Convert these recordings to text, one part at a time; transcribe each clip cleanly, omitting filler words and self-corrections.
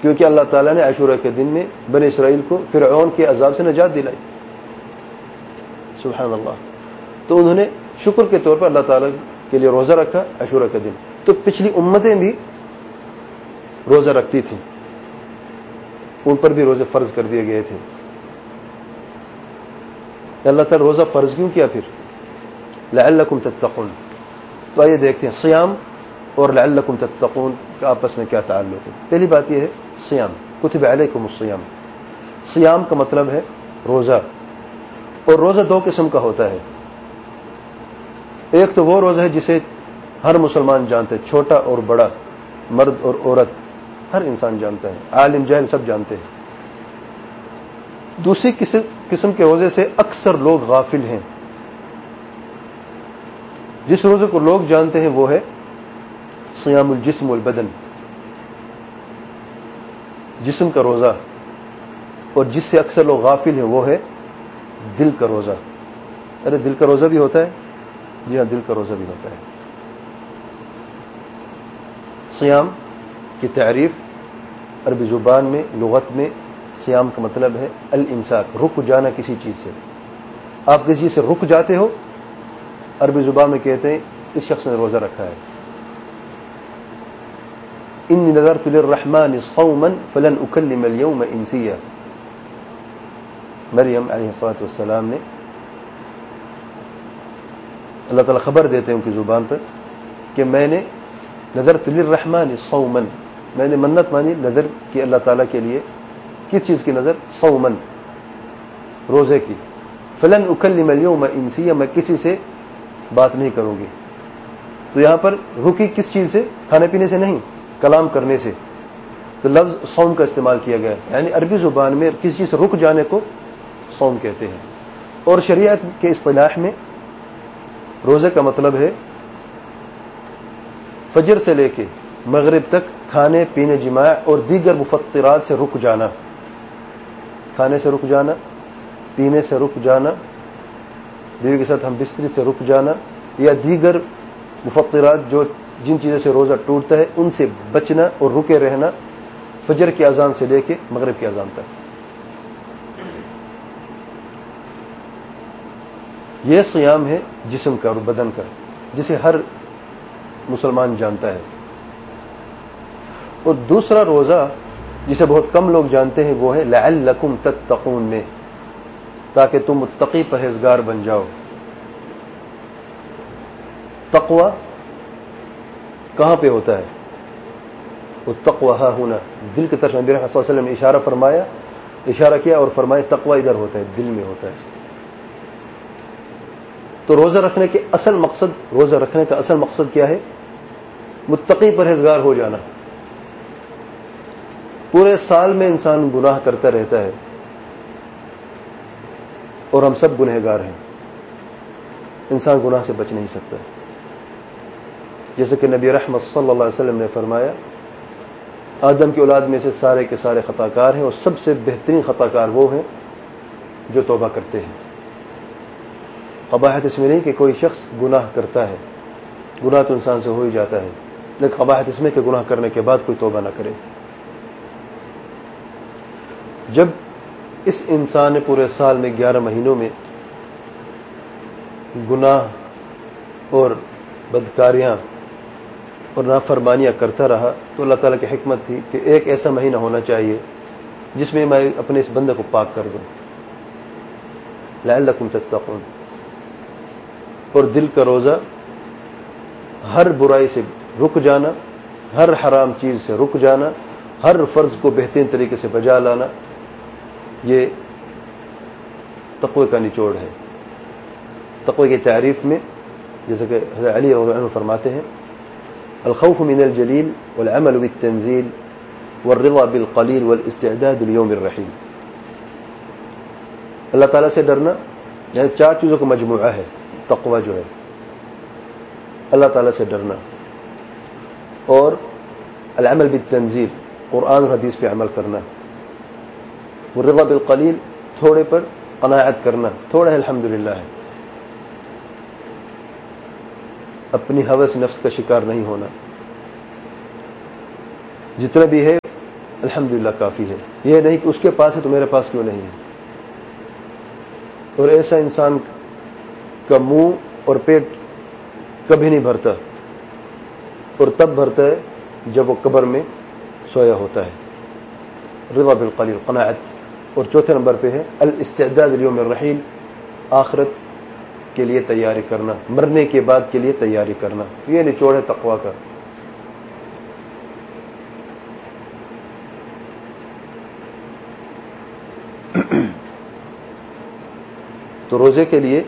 کیونکہ اللہ تعالیٰ نے عاشورہ کے دن میں بنی اسرائیل کو فرعون کے عذاب سے نجات دلائی. سبحان اللہ. تو انہوں نے شکر کے طور پر اللہ تعالیٰ کے لیے روزہ رکھا عاشورہ کا دن. تو پچھلی امتیں بھی روزہ رکھتی تھیں, ان پر بھی روزے فرض کر دیے گئے تھے. اللہ تعالیٰ روزہ فرض کیوں کیا پھر؟ لعلکم تتقون. تو آئیے دیکھتے ہیں سیام اور لعلکم تتقون کا آپس میں کیا تعلق ہے. پہلی بات یہ ہے سیام. کتب علیکم الصیام. سیام کا مطلب ہے روزہ, اور روزہ دو قسم کا ہوتا ہے. ایک تو وہ روزہ ہے جسے ہر مسلمان جانتے ہیں, چھوٹا اور بڑا, مرد اور عورت, ہر انسان جانتا ہے, عالم جاہل سب جانتے ہیں. دوسری قسم کے روزے سے اکثر لوگ غافل ہیں. جس روزے کو لوگ جانتے ہیں وہ ہے صیام الجسم والبدن, جسم کا روزہ. اور جس سے اکثر لوگ غافل ہیں وہ ہے دل کا روزہ. ارے دل کا روزہ بھی ہوتا ہے؟ جی ہاں, دل کا روزہ بھی ہوتا ہے. صیام کی تعریف عربی زبان میں, لغت میں, صیام کا مطلب ہے الامساک, رک جانا کسی چیز سے. آپ کسی چیز سے رک جاتے ہو, عربی زبان میں کہتے ہیں اس شخص نے روزہ رکھا ہے. انی نذرت للرحمن صوما فلن اکلم اليوم انسیا. مریم علیہ الصلوۃ والسلام نے, اللہ تعالیٰ خبر دیتے ہیں ان کی زبان پر کہ میں نے نذرت للرحمن صوما, میں نے منت مانی, نذر کی اللہ تعالیٰ کے لیے. کس چیز کی نظر؟ صومن, روزے کی. فلن اکلم اليوم انسیا, میں کسی سے بات نہیں کروں گی. تو یہاں پر رکی کس چیز سے؟ کھانے پینے سے نہیں, کلام کرنے سے. تو لفظ صوم کا استعمال کیا گیا, یعنی عربی زبان میں کسی چیز سے رک جانے کو صوم کہتے ہیں. اور شریعت کے اصطلاح میں روزے کا مطلب ہے فجر سے لے کے مغرب تک کھانے پینے, جماع اور دیگر مفطرات سے رک جانا. کھانے سے رک جانا, پینے سے رک جانا, بیوی کے ساتھ ہم بستری سے رک جانا, یا دیگر مفطرات جو جن چیزوں سے روزہ ٹوٹتا ہے ان سے بچنا اور رکے رہنا, فجر کی اذان سے لے کے مغرب کی اذان تک. یہ صیام ہے جسم کا اور بدن کا, جسے ہر مسلمان جانتا ہے. اور دوسرا روزہ جسے بہت کم لوگ جانتے ہیں وہ ہے لعلکم تتقون میں, تاکہ تم متقی پرہیزگار بن جاؤ. تقوی کہاں پہ ہوتا ہے؟ وہ تقوی ہاں ہونا, دل کی طرف. نبی صلی اللہ علیہ وسلم نے اشارہ کیا اور فرمایا تقوی ادھر ہوتا ہے, دل میں ہوتا ہے. تو روزہ رکھنے کا اصل مقصد کیا ہے؟ متقی پرہیزگار ہو جانا. پورے سال میں انسان گناہ کرتا رہتا ہے, اور ہم سب گنہگار ہیں. انسان گناہ سے بچ نہیں سکتا. جیسے کہ نبی رحمت صلی اللہ علیہ وسلم نے فرمایا, آدم کی اولاد میں سے سارے کے سارے خطا کار ہیں, اور سب سے بہترین خطا کار وہ ہیں جو توبہ کرتے ہیں. قباحت اس میں نہیں کہ کوئی شخص گناہ کرتا ہے, گناہ تو انسان سے ہو ہی جاتا ہے, لیکن قباحت اس میں کہ گناہ کرنے کے بعد کوئی توبہ نہ کرے. جب اس انسان نے پورے سال میں 11 مہینوں میں گناہ اور بدکاریاں اور نافرمانیاں کرتا رہا, تو اللہ تعالیٰ کی حکمت تھی کہ ایک ایسا مہینہ ہونا چاہیے جس میں میں اپنے اس بندے کو پاک کر دوں. لعلکم تتقون. اور دل کا روزہ ہر برائی سے رک جانا, ہر حرام چیز سے رک جانا, ہر فرض کو بہترین طریقے سے بجا لانا, یہ تقوی کا نچوڑ ہے. تقوی کی تعریف میں جیسے کہ حضرت علی رضی اللہ عنہ فرماتے ہیں, الخوف من الجلیل والعمل بالتنزیل والرضا بالقلیل والاستعداد لیوم الرحیل. اللہ تعالیٰ سے ڈرنا یعنی 4 چیزوں کا مجموعہ ہے تقوی جو ہے. اللہ تعالیٰ سے ڈرنا, اور العمل بالتنزیل, قرآن اور حدیث پہ عمل کرنا, والرضا بالقلیل, تھوڑے پر قناعت کرنا, تھوڑا ہے الحمدللہ ہے, اپنی ہوس نفس کا شکار نہیں ہونا, جتنا بھی ہے الحمدللہ کافی ہے، یہ نہیں کہ اس کے پاس ہے تو میرے پاس کیوں نہیں ہے۔ اور ایسا انسان کا منہ اور پیٹ کبھی نہیں بھرتا، اور تب بھرتا ہے جب وہ قبر میں سویا ہوتا ہے۔ رضا بالقلیل، قناعت۔ اور چوتھے نمبر پہ ہے الاستعداد لیوم الرحیل، آخرت کے لیے تیاری کرنا، مرنے کے بعد کے لیے تیاری کرنا۔ یہ نچوڑ ہے تقویٰ کا۔ تو روزے کے لیے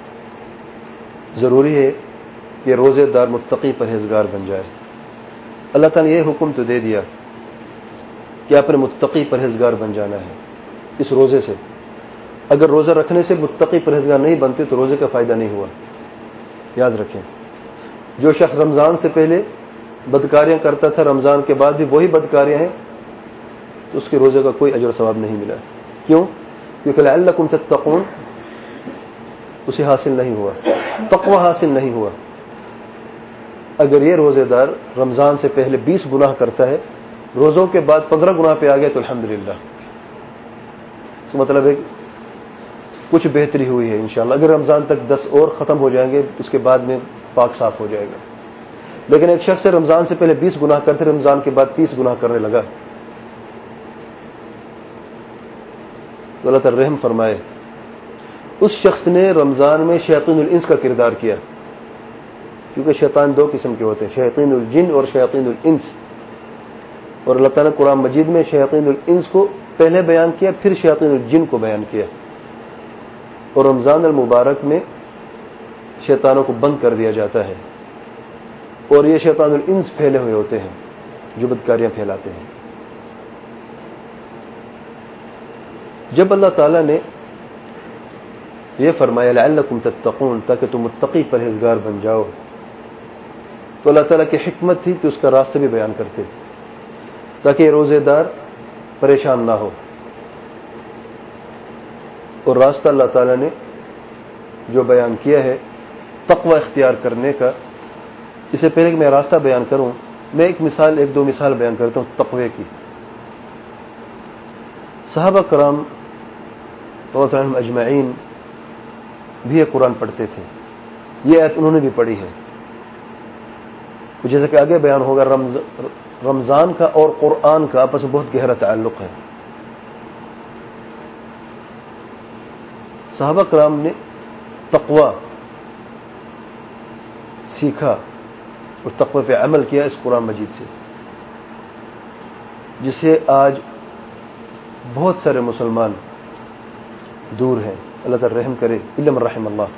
ضروری ہے کہ روزے دار متقی پرہیزگار بن جائے۔ اللہ تعالیٰ نے یہ حکم تو دے دیا کہ آپ نے متقی پرہیزگار بن جانا ہے اس روزے سے۔ اگر روزہ رکھنے سے متقی پرہیزگار نہیں بنتے تو روزے کا فائدہ نہیں ہوا، یاد رکھیں۔ جو شخص رمضان سے پہلے بدکاریاں کرتا تھا، رمضان کے بعد بھی وہی بدکاریاں ہیں، تو اس کے روزے کا کوئی اجر و ثواب نہیں ملا۔ کیوں؟ کیونکہ لعلکم تتقون اسے حاصل نہیں ہوا، تقوی حاصل نہیں ہوا۔ اگر یہ روزے دار رمضان سے پہلے 20 گناہ کرتا ہے، روزوں کے بعد 15 گناہ پہ آ گیا تو الحمدللہ، اس کا مطلب ہے کچھ بہتری ہوئی ہے انشاءاللہ۔ اگر رمضان تک 10 اور ختم ہو جائیں گے اس کے بعد میں پاک صاف ہو جائے گا۔ لیکن ایک شخص رمضان سے پہلے 20 گناہ کرتے، رمضان کے بعد 30 گناہ کرنے لگا، تو اللہ تعالی رحم فرمائے۔ اس شخص نے رمضان میں شیاطین الانس کا کردار کیا، کیونکہ شیطان 2 قسم کے ہوتے ہیں، شیاطین الجن اور شیاطین الانس۔ اور اللہ تعالیٰ نے قرآن مجید میں شیاطین الانس کو پہلے بیان کیا، پھر شیاطین الجن کو بیان کیا۔ اور رمضان المبارک میں شیطانوں کو بند کر دیا جاتا ہے، اور یہ شیطان الانس پھیلے ہوئے ہوتے ہیں جو بدکاریاں پھیلاتے ہیں۔ جب اللہ تعالیٰ نے یہ فرمایا لعلکم تتقون، تاکہ تم متقی پرہیزگار بن جاؤ، تو اللہ تعالیٰ کی حکمت تھی تو اس کا راستہ بھی بیان کرتے تاکہ یہ روزے دار پریشان نہ ہو۔ اور راستہ اللہ تعالیٰ نے جو بیان کیا ہے تقوی اختیار کرنے کا، اس سے پہلے کہ میں راستہ بیان کروں، میں ایک دو مثال بیان کرتا ہوں تقوی کی۔ صحابہ کرام رضی اللہ عنہم اجمعین بھی یہ قرآن پڑھتے تھے، یہ آیت انہوں نے بھی پڑھی ہے۔ جیسا کہ آگے بیان ہوگا، رمضان کا اور قرآن کا آپس میں بہت گہرا تعلق ہے۔ صحابہ کرام نے تقوی سیکھا اور تقوی پہ عمل کیا اس قرآن مجید سے، جسے آج بہت سارے مسلمان دور ہیں۔ اللہ تعالی رحم کرے، الا من رحم اللہ۔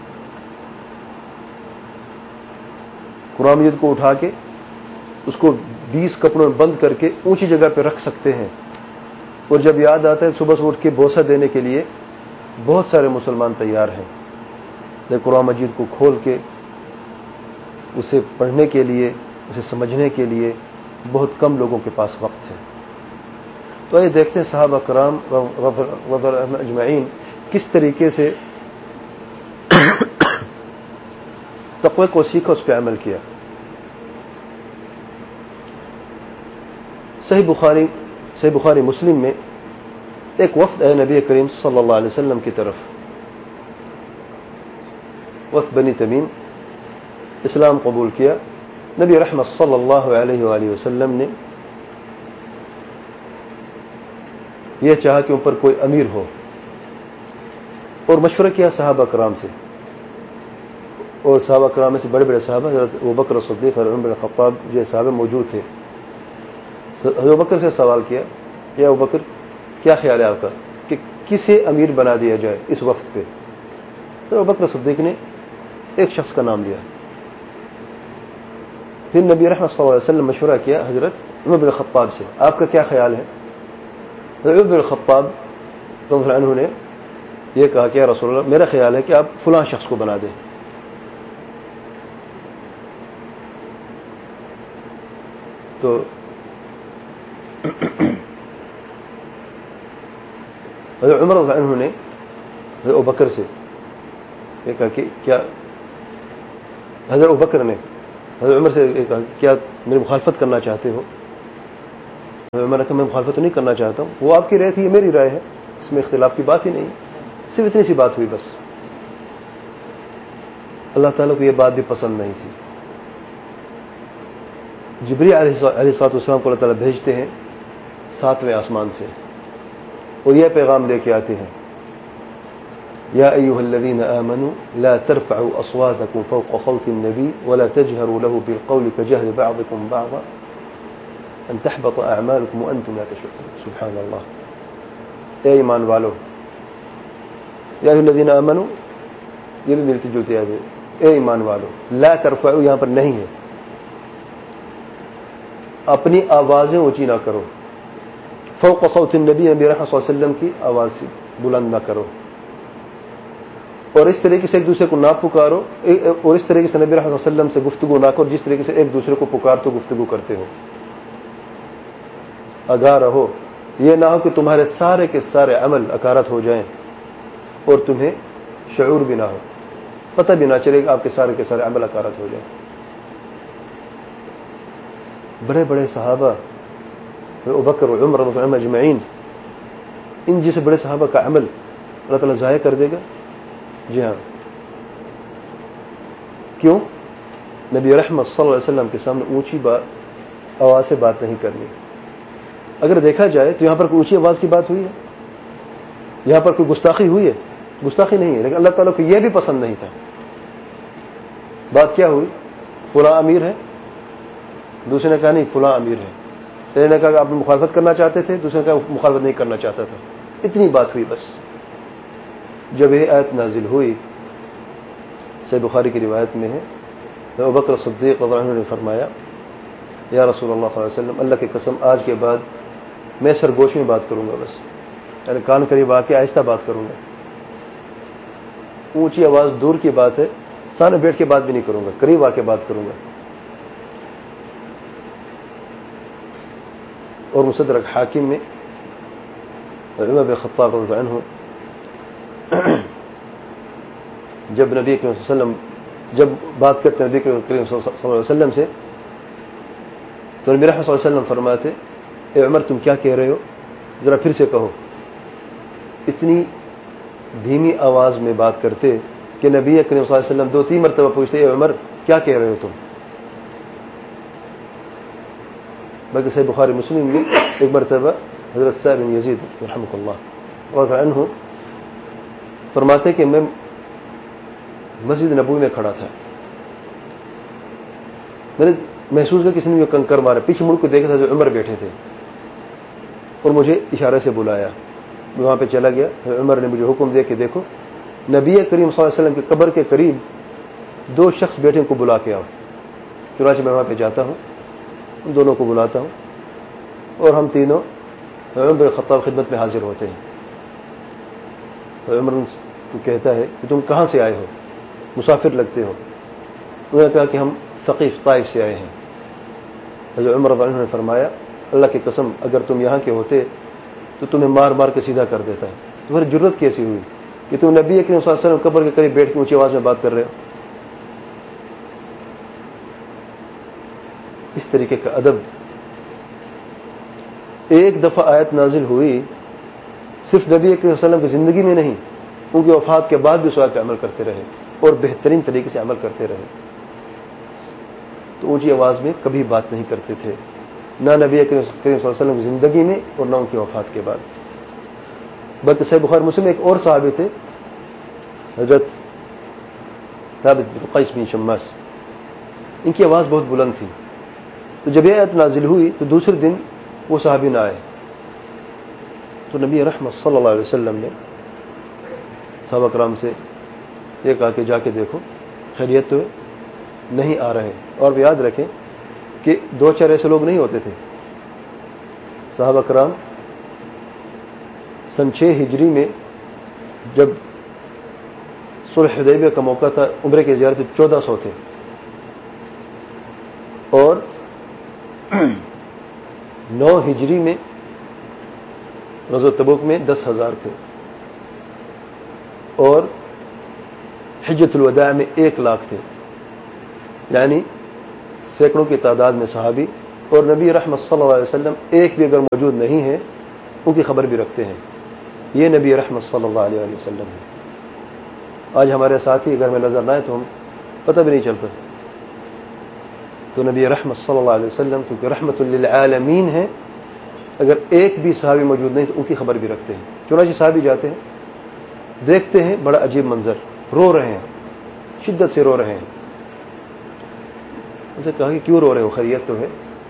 قرآن مجید کو اٹھا کے اس کو 20 کپڑوں میں بند کر کے اونچی جگہ پہ رکھ سکتے ہیں، اور جب یاد آتا ہے صبح سے اٹھ کے بوسہ دینے کے لیے بہت سارے مسلمان تیار ہیں، لیکن قرآن مجید کو کھول کے اسے پڑھنے کے لیے، اسے سمجھنے کے لیے بہت کم لوگوں کے پاس وقت ہے۔ تو آئیے دیکھتے ہیں صحابہ کرام رضی اللہ عنہم اجمعین کس طریقے سے تقوی کو سیکھا، اس پہ عمل کیا۔ صحیح بخاری مسلم میں ایک وفد ہے نبی کریم صلی اللہ علیہ وسلم کی طرف، وفد بنی تمیم، اسلام قبول کیا۔ نبی رحمت صلی اللہ علیہ وآلہ وسلم نے یہ چاہا کہ اوپر کوئی امیر ہو، اور مشورہ کیا صحابہ کرام سے، اور صحابہ کرام میں سے بڑے بڑے صحابہ حضرت ابوبکر صدیق اور عمر بن الخطاب جیسے صحابہ موجود تھے۔ حضرت ابوبکر سے سوال کیا، یا ابوبکر کیا خیال ہے آپ کا کہ کسے امیر بنا دیا جائے اس وقت پہ؟ تو ابوبکر صدیق نے ایک شخص کا نام لیا۔ پھر نبی رحمت صلی اللہ علیہ وسلم مشورہ کیا حضرت عمر بن الخطاب سے، آپ کا کیا خیال ہے؟ عمر بن الخطاب رضی اللہ عنہ نے یہ کہا کہ یا رسول اللہ، میرا خیال ہے کہ آپ فلاں شخص کو بنا دیں۔ تو حضرت عمر رضی اللہ عنہ نے حضرت ابوبکر سے یہ کہا کہ کیا، حضرت ابوبکر نے حضرت عمر سے یہ کہا کیا میری مخالفت کرنا چاہتے ہو؟ میں نے کہا میں مخالفت تو نہیں کرنا چاہتا ہوں، وہ آپ کی رائے تھی، یہ میری رائے ہے، اس میں اختلاف کی بات ہی نہیں، صرف اتنی سی بات ہوئی بس۔ اللہ تعالیٰ کو یہ بات بھی پسند نہیں تھی۔ جبریل علیہ السلام کو اللہ تعالیٰ بھیجتے ہیں 7ویں آسمان سے، اور یہ پیغام لے کے آتے ہیں، یا ایھا الذین آمنوا لا ترفعوا اصواتکم فوق صوت النبی ولا تجهروا له بالقول كجهر بعضکم بعضا ان تحبط اعمالکم وانتم لا تشعرون۔ سبحان اللہ۔ اے ایمان والو، یا ایھا الذین آمنوا، یہ بھی ملتی جلتی آیت ہے، اے ایمان والو، لا ترفعوا یہاں پر نہیں ہے، اپنی آوازیں اونچی نہ کرو، فوق صوت النبی، نبی رحمت صلی اللہ علیہ وسلم کی آواز سے بلند نہ کرو، اور اس طریقے سے ایک دوسرے کو نہ پکارو، اور اس طریقے سے نبی رحمت صلی اللہ علیہ وسلم سے گفتگو نہ کرو جس طریقے سے ایک دوسرے کو پکار تو گفتگو کرتے ہو۔ آگاہ رہو، یہ نہ ہو کہ تمہارے سارے کے سارے عمل اکارت ہو جائیں اور تمہیں شعور بھی نہ ہو، پتہ بھی نہ چلے کہ آپ کے سارے عمل اکارت ہو جائیں۔ بڑے بڑے صحابہ ابوبکر و عمر رضی اللہ عنہم اجمعین، ان جیسے بڑے صحابہ کا عمل اللہ تعالیٰ ضائع کر دے گا؟ جی ہاں۔ کیوں؟ نبی رحمت صلی اللہ علیہ وسلم کے سامنے اونچی آواز سے بات نہیں کرنی۔ اگر دیکھا جائے تو یہاں پر کوئی اونچی آواز کی بات ہوئی ہے؟ یہاں پر کوئی گستاخی ہوئی ہے؟ گستاخی نہیں ہے، لیکن اللہ تعالیٰ کو یہ بھی پسند نہیں تھا۔ بات کیا ہوئی؟ فلاں امیر ہے، دوسرے نے کہا نہیں فلاں امیر ہے، تیرے نے کہا کہ آپ مخالفت کرنا چاہتے تھے، دوسرے نے کہا مخالفت نہیں کرنا چاہتا تھا، اتنی بات ہوئی بس۔ جب یہ آیت نازل ہوئی، صحیح بخاری کی روایت میں ہے، ابوبکر صدیق رضی اللہ عنہ نے فرمایا، یا رسول اللہ صلی اللہ علیہ وسلم، اللہ کی قسم آج کے بعد میں سرگوش میں بات کروں گا، بس یعنی کان قریب آ کے آہستہ بات کروں گا، اونچی آواز دور کی بات ہے، سامنے بیٹھ کے بات بھی نہیں کروں گا، قریب آ کے بات کروں گا۔ اور مصدرک حاکم میں عمر بن خطاب رضی اللہ عنہ جب نبی کریم صلی اللہ علیہ وسلم جب بات کرتے نبی کریم صلی اللہ علیہ وسلم سے، تو نبی رحمت صلی اللہ علیہ وسلم فرماتے، اے عمر تم کیا کہہ رہے ہو، ذرا پھر سے کہو۔ اتنی دھیمی آواز میں بات کرتے کہ نبی کریم صلی اللہ علیہ وسلم 2-3 مرتبہ پوچھتے، اے عمر کیا کہہ رہے ہو تم؟ بلکہ صحیح بخاری مسلم میں ایک مرتبہ حضرت سعد بن یزید رحمہ اللہ رضی اللہ عنہ فرماتے کہ میں مسجد نبوی میں کھڑا تھا، میں نے محسوس کیا کسی نے کنکر مارا، پیچھے مڑ کو دیکھا تھا جو عمر بیٹھے تھے، اور مجھے اشارے سے بلایا، میں وہاں پہ چلا گیا، عمر نے مجھے حکم دیا کہ دیکھو نبی کریم صلی اللہ علیہ وسلم کی قبر کے قریب 2 شخص بیٹھے ان کو بلا کے آؤ۔ چنانچہ میں وہاں پہ جاتا ہوں، ان دونوں کو بلاتا ہوں، اور ہم تینوں عمر بن خطاب خدمت میں حاضر ہوتے ہیں۔ تو عمر کو کہتا ہے کہ تم کہاں سے آئے ہو، مسافر لگتے ہو؟ انہوں نے کہا کہ ہم ثقیف طائف سے آئے ہیں۔ حضرت عمر رضی اللہ عنہ نے فرمایا، اللہ کی قسم اگر تم یہاں کے ہوتے تو تمہیں مار مار کے سیدھا کر دیتا ہے، تمہاری جرت کیسی ہوئی کہ تم نبی کریم صلی اللہ علیہ وسلم قبر کے قریب بیٹھ کے اونچی آواز میں بات کر رہے ہو؟ اس طریقے کا ادب۔ ایک دفعہ آیت نازل ہوئی، صرف نبی کریم صلی اللہ علیہ وسلم کی زندگی میں نہیں، ان کی وفات کے بعد بھی اس پہ عمل کرتے رہے اور بہترین طریقے سے عمل کرتے رہے۔ تو اونچی آواز میں کبھی بات نہیں کرتے تھے، نہ نبی کریم صلی اللہ علیہ وسلم کی زندگی میں اور نہ ان کی وفات کے بعد۔ بلکہ صحیح بخاری مسلم ایک اور صحابی تھے، حضرت ثابت بن قیس بن شماس، ان کی آواز بہت بلند تھی۔ تو جب یہ آیت نازل ہوئی تو دوسرے دن وہ صحابی نہ آئے، تو نبی رحمت صلی اللہ علیہ وسلم نے صحابہ کرام سے یہ کہا کہ جا کے دیکھو خیریت تو نہیں آ رہے۔ اور بھی یاد رکھیں کہ 2-4 ایسے لوگ نہیں ہوتے تھے، صحابہ کرام سن 6 ہجری میں جب صلح حدیبیہ کا موقع تھا، عمرے کی زیارت 1400 تھے، اور 9 ہجری میں غزوہ تبوک میں 10,000 تھے، اور حجۃ الوداع میں 1 لاکھ تھے، یعنی سینکڑوں کی تعداد میں صحابی اور نبی رحمت صلی اللہ علیہ وسلم ایک بھی اگر موجود نہیں ہے ان کی خبر بھی رکھتے ہیں. یہ نبی رحمت صلی اللہ علیہ وسلم ہے. آج ہمارے ساتھی اگر میں نظر نہ آئے تو ہم پتہ بھی نہیں چلتا. تو نبی رحمت صلی اللہ علیہ وسلم کیونکہ رحمت للعالمین ہے، اگر ایک بھی صحابی موجود نہیں تو ان کی خبر بھی رکھتے ہیں. چنانچہ صحابی جاتے ہیں، دیکھتے ہیں بڑا عجیب منظر، رو رہے ہیں، شدت سے رو رہے ہیں. ان سے کہا کہ کیوں رو رہے ہو، خیریت تو ہے؟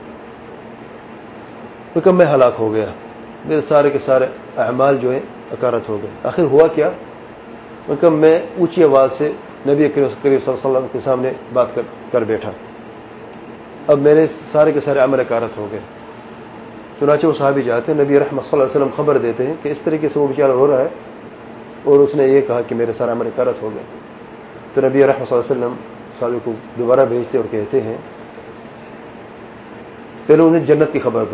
کہ میں ہلاک ہو گیا، میرے سارے کے سارے اعمال جو ہیں اکارت ہو گئے. آخر ہوا کیا؟ کہ میں اونچی آواز سے نبی کریم صلی اللہ علیہ وسلم کے سامنے بات کر بیٹھا، اب میرے سارے کے سارے عمل اکارت ہو گئے. چنانچہ وہ صحابی جاتے ہیں، نبی رحمت صلی اللہ علیہ وسلم خبر دیتے ہیں کہ اس طریقے سے وہ بیچارہ رو رہا ہے اور اس نے یہ کہا کہ میرے سارے عمل اکارت ہو گئے. تو نبی رحمت صلی اللہ علیہ وسلم صحابی کو دوبارہ بھیجتے اور کہتے ہیں پہلے انہیں جنت کی خبر دو،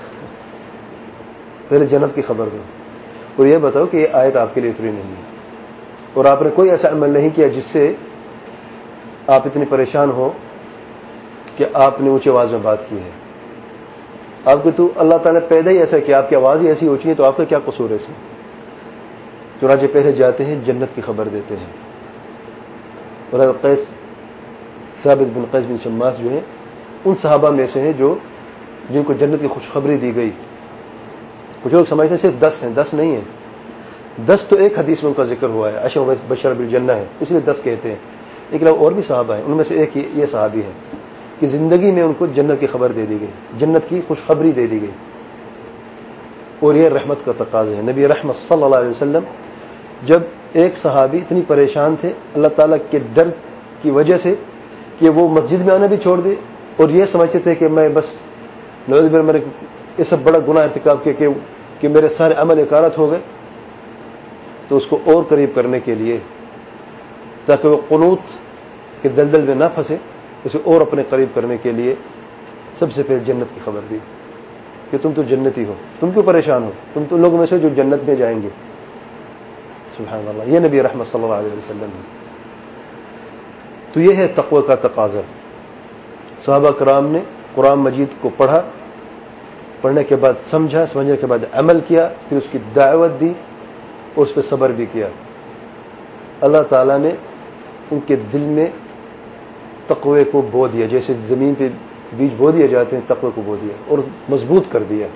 پہلے جنت کی خبر دو، اور یہ بتاؤ کہ یہ آیت آپ کے لیے اتری نہیں ہے اور آپ نے کوئی ایسا عمل نہیں کیا جس سے آپ اتنی پریشان ہو کہ آپ نے اونچی آواز میں بات کی ہے. آپ کو تو اللہ تعالیٰ نے پیدا ہی ایسا کیا، آپ کی آواز ہی ایسی اونچی ہے، تو آپ کا کیا قصور ہے اس میں؟ چنانچہ پہلے جاتے ہیں جنت کی خبر دیتے ہیں. اور ثابت بن قیس بن شماس جو ہیں ان صحابہ میں سے ہیں جن کو جنت کی خوشخبری دی گئی. کچھ لوگ سمجھتے ہیں صرف 10 ہیں، 10 نہیں ہیں. 10 تو ایک حدیث میں ان کا ذکر ہوا ہے، عشر بشر بالجنہ ہے، اس لیے 10 کہتے ہیں. لیکن اور بھی صحابہ ہیں، ان میں سے ایک یہ صحابی ہے کہ زندگی میں ان کو جنت کی خبر دے دی گئی، جنت کی خوشخبری دے دی گئی. اور یہ رحمت کا تقاضا ہے. نبی رحمت صلی اللہ علیہ وسلم جب ایک صحابی اتنی پریشان تھے اللہ تعالیٰ کے ڈر کی وجہ سے کہ وہ مسجد میں آنا بھی چھوڑ دے اور یہ سمجھتے تھے کہ میں بس نعوذ باللہ میں یہ سب بڑا گناہ ارتکاب کیا کہ میرے سارے عمل اکارت ہو گئے، تو اس کو اور قریب کرنے کے لیے تاکہ وہ قنوط کے دلدل میں نہ پھنسے، اسے اور اپنے قریب کرنے کے لیے سب سے پہلے جنت کی خبر دی کہ تم تو جنتی ہو، تم کیوں پریشان ہو، تم تو لوگوں میں سے جو جنت میں جائیں گے. سبحان اللہ. یہ نبی رحمت صلی اللہ علیہ وسلم ہے. تو یہ ہے تقوی کا تقاضا. صحابہ کرام نے قرآن مجید کو پڑھا، پڑھنے کے بعد سمجھا، سمجھنے کے بعد عمل کیا، پھر اس کی دعوت دی اور اس پہ صبر بھی کیا. اللہ تعالیٰ نے ان کے دل میں تقوی کو بو دیا، جیسے زمین پہ بیج بو دیے جاتے ہیں، تقوی کو بو دیا اور مضبوط کر دیا.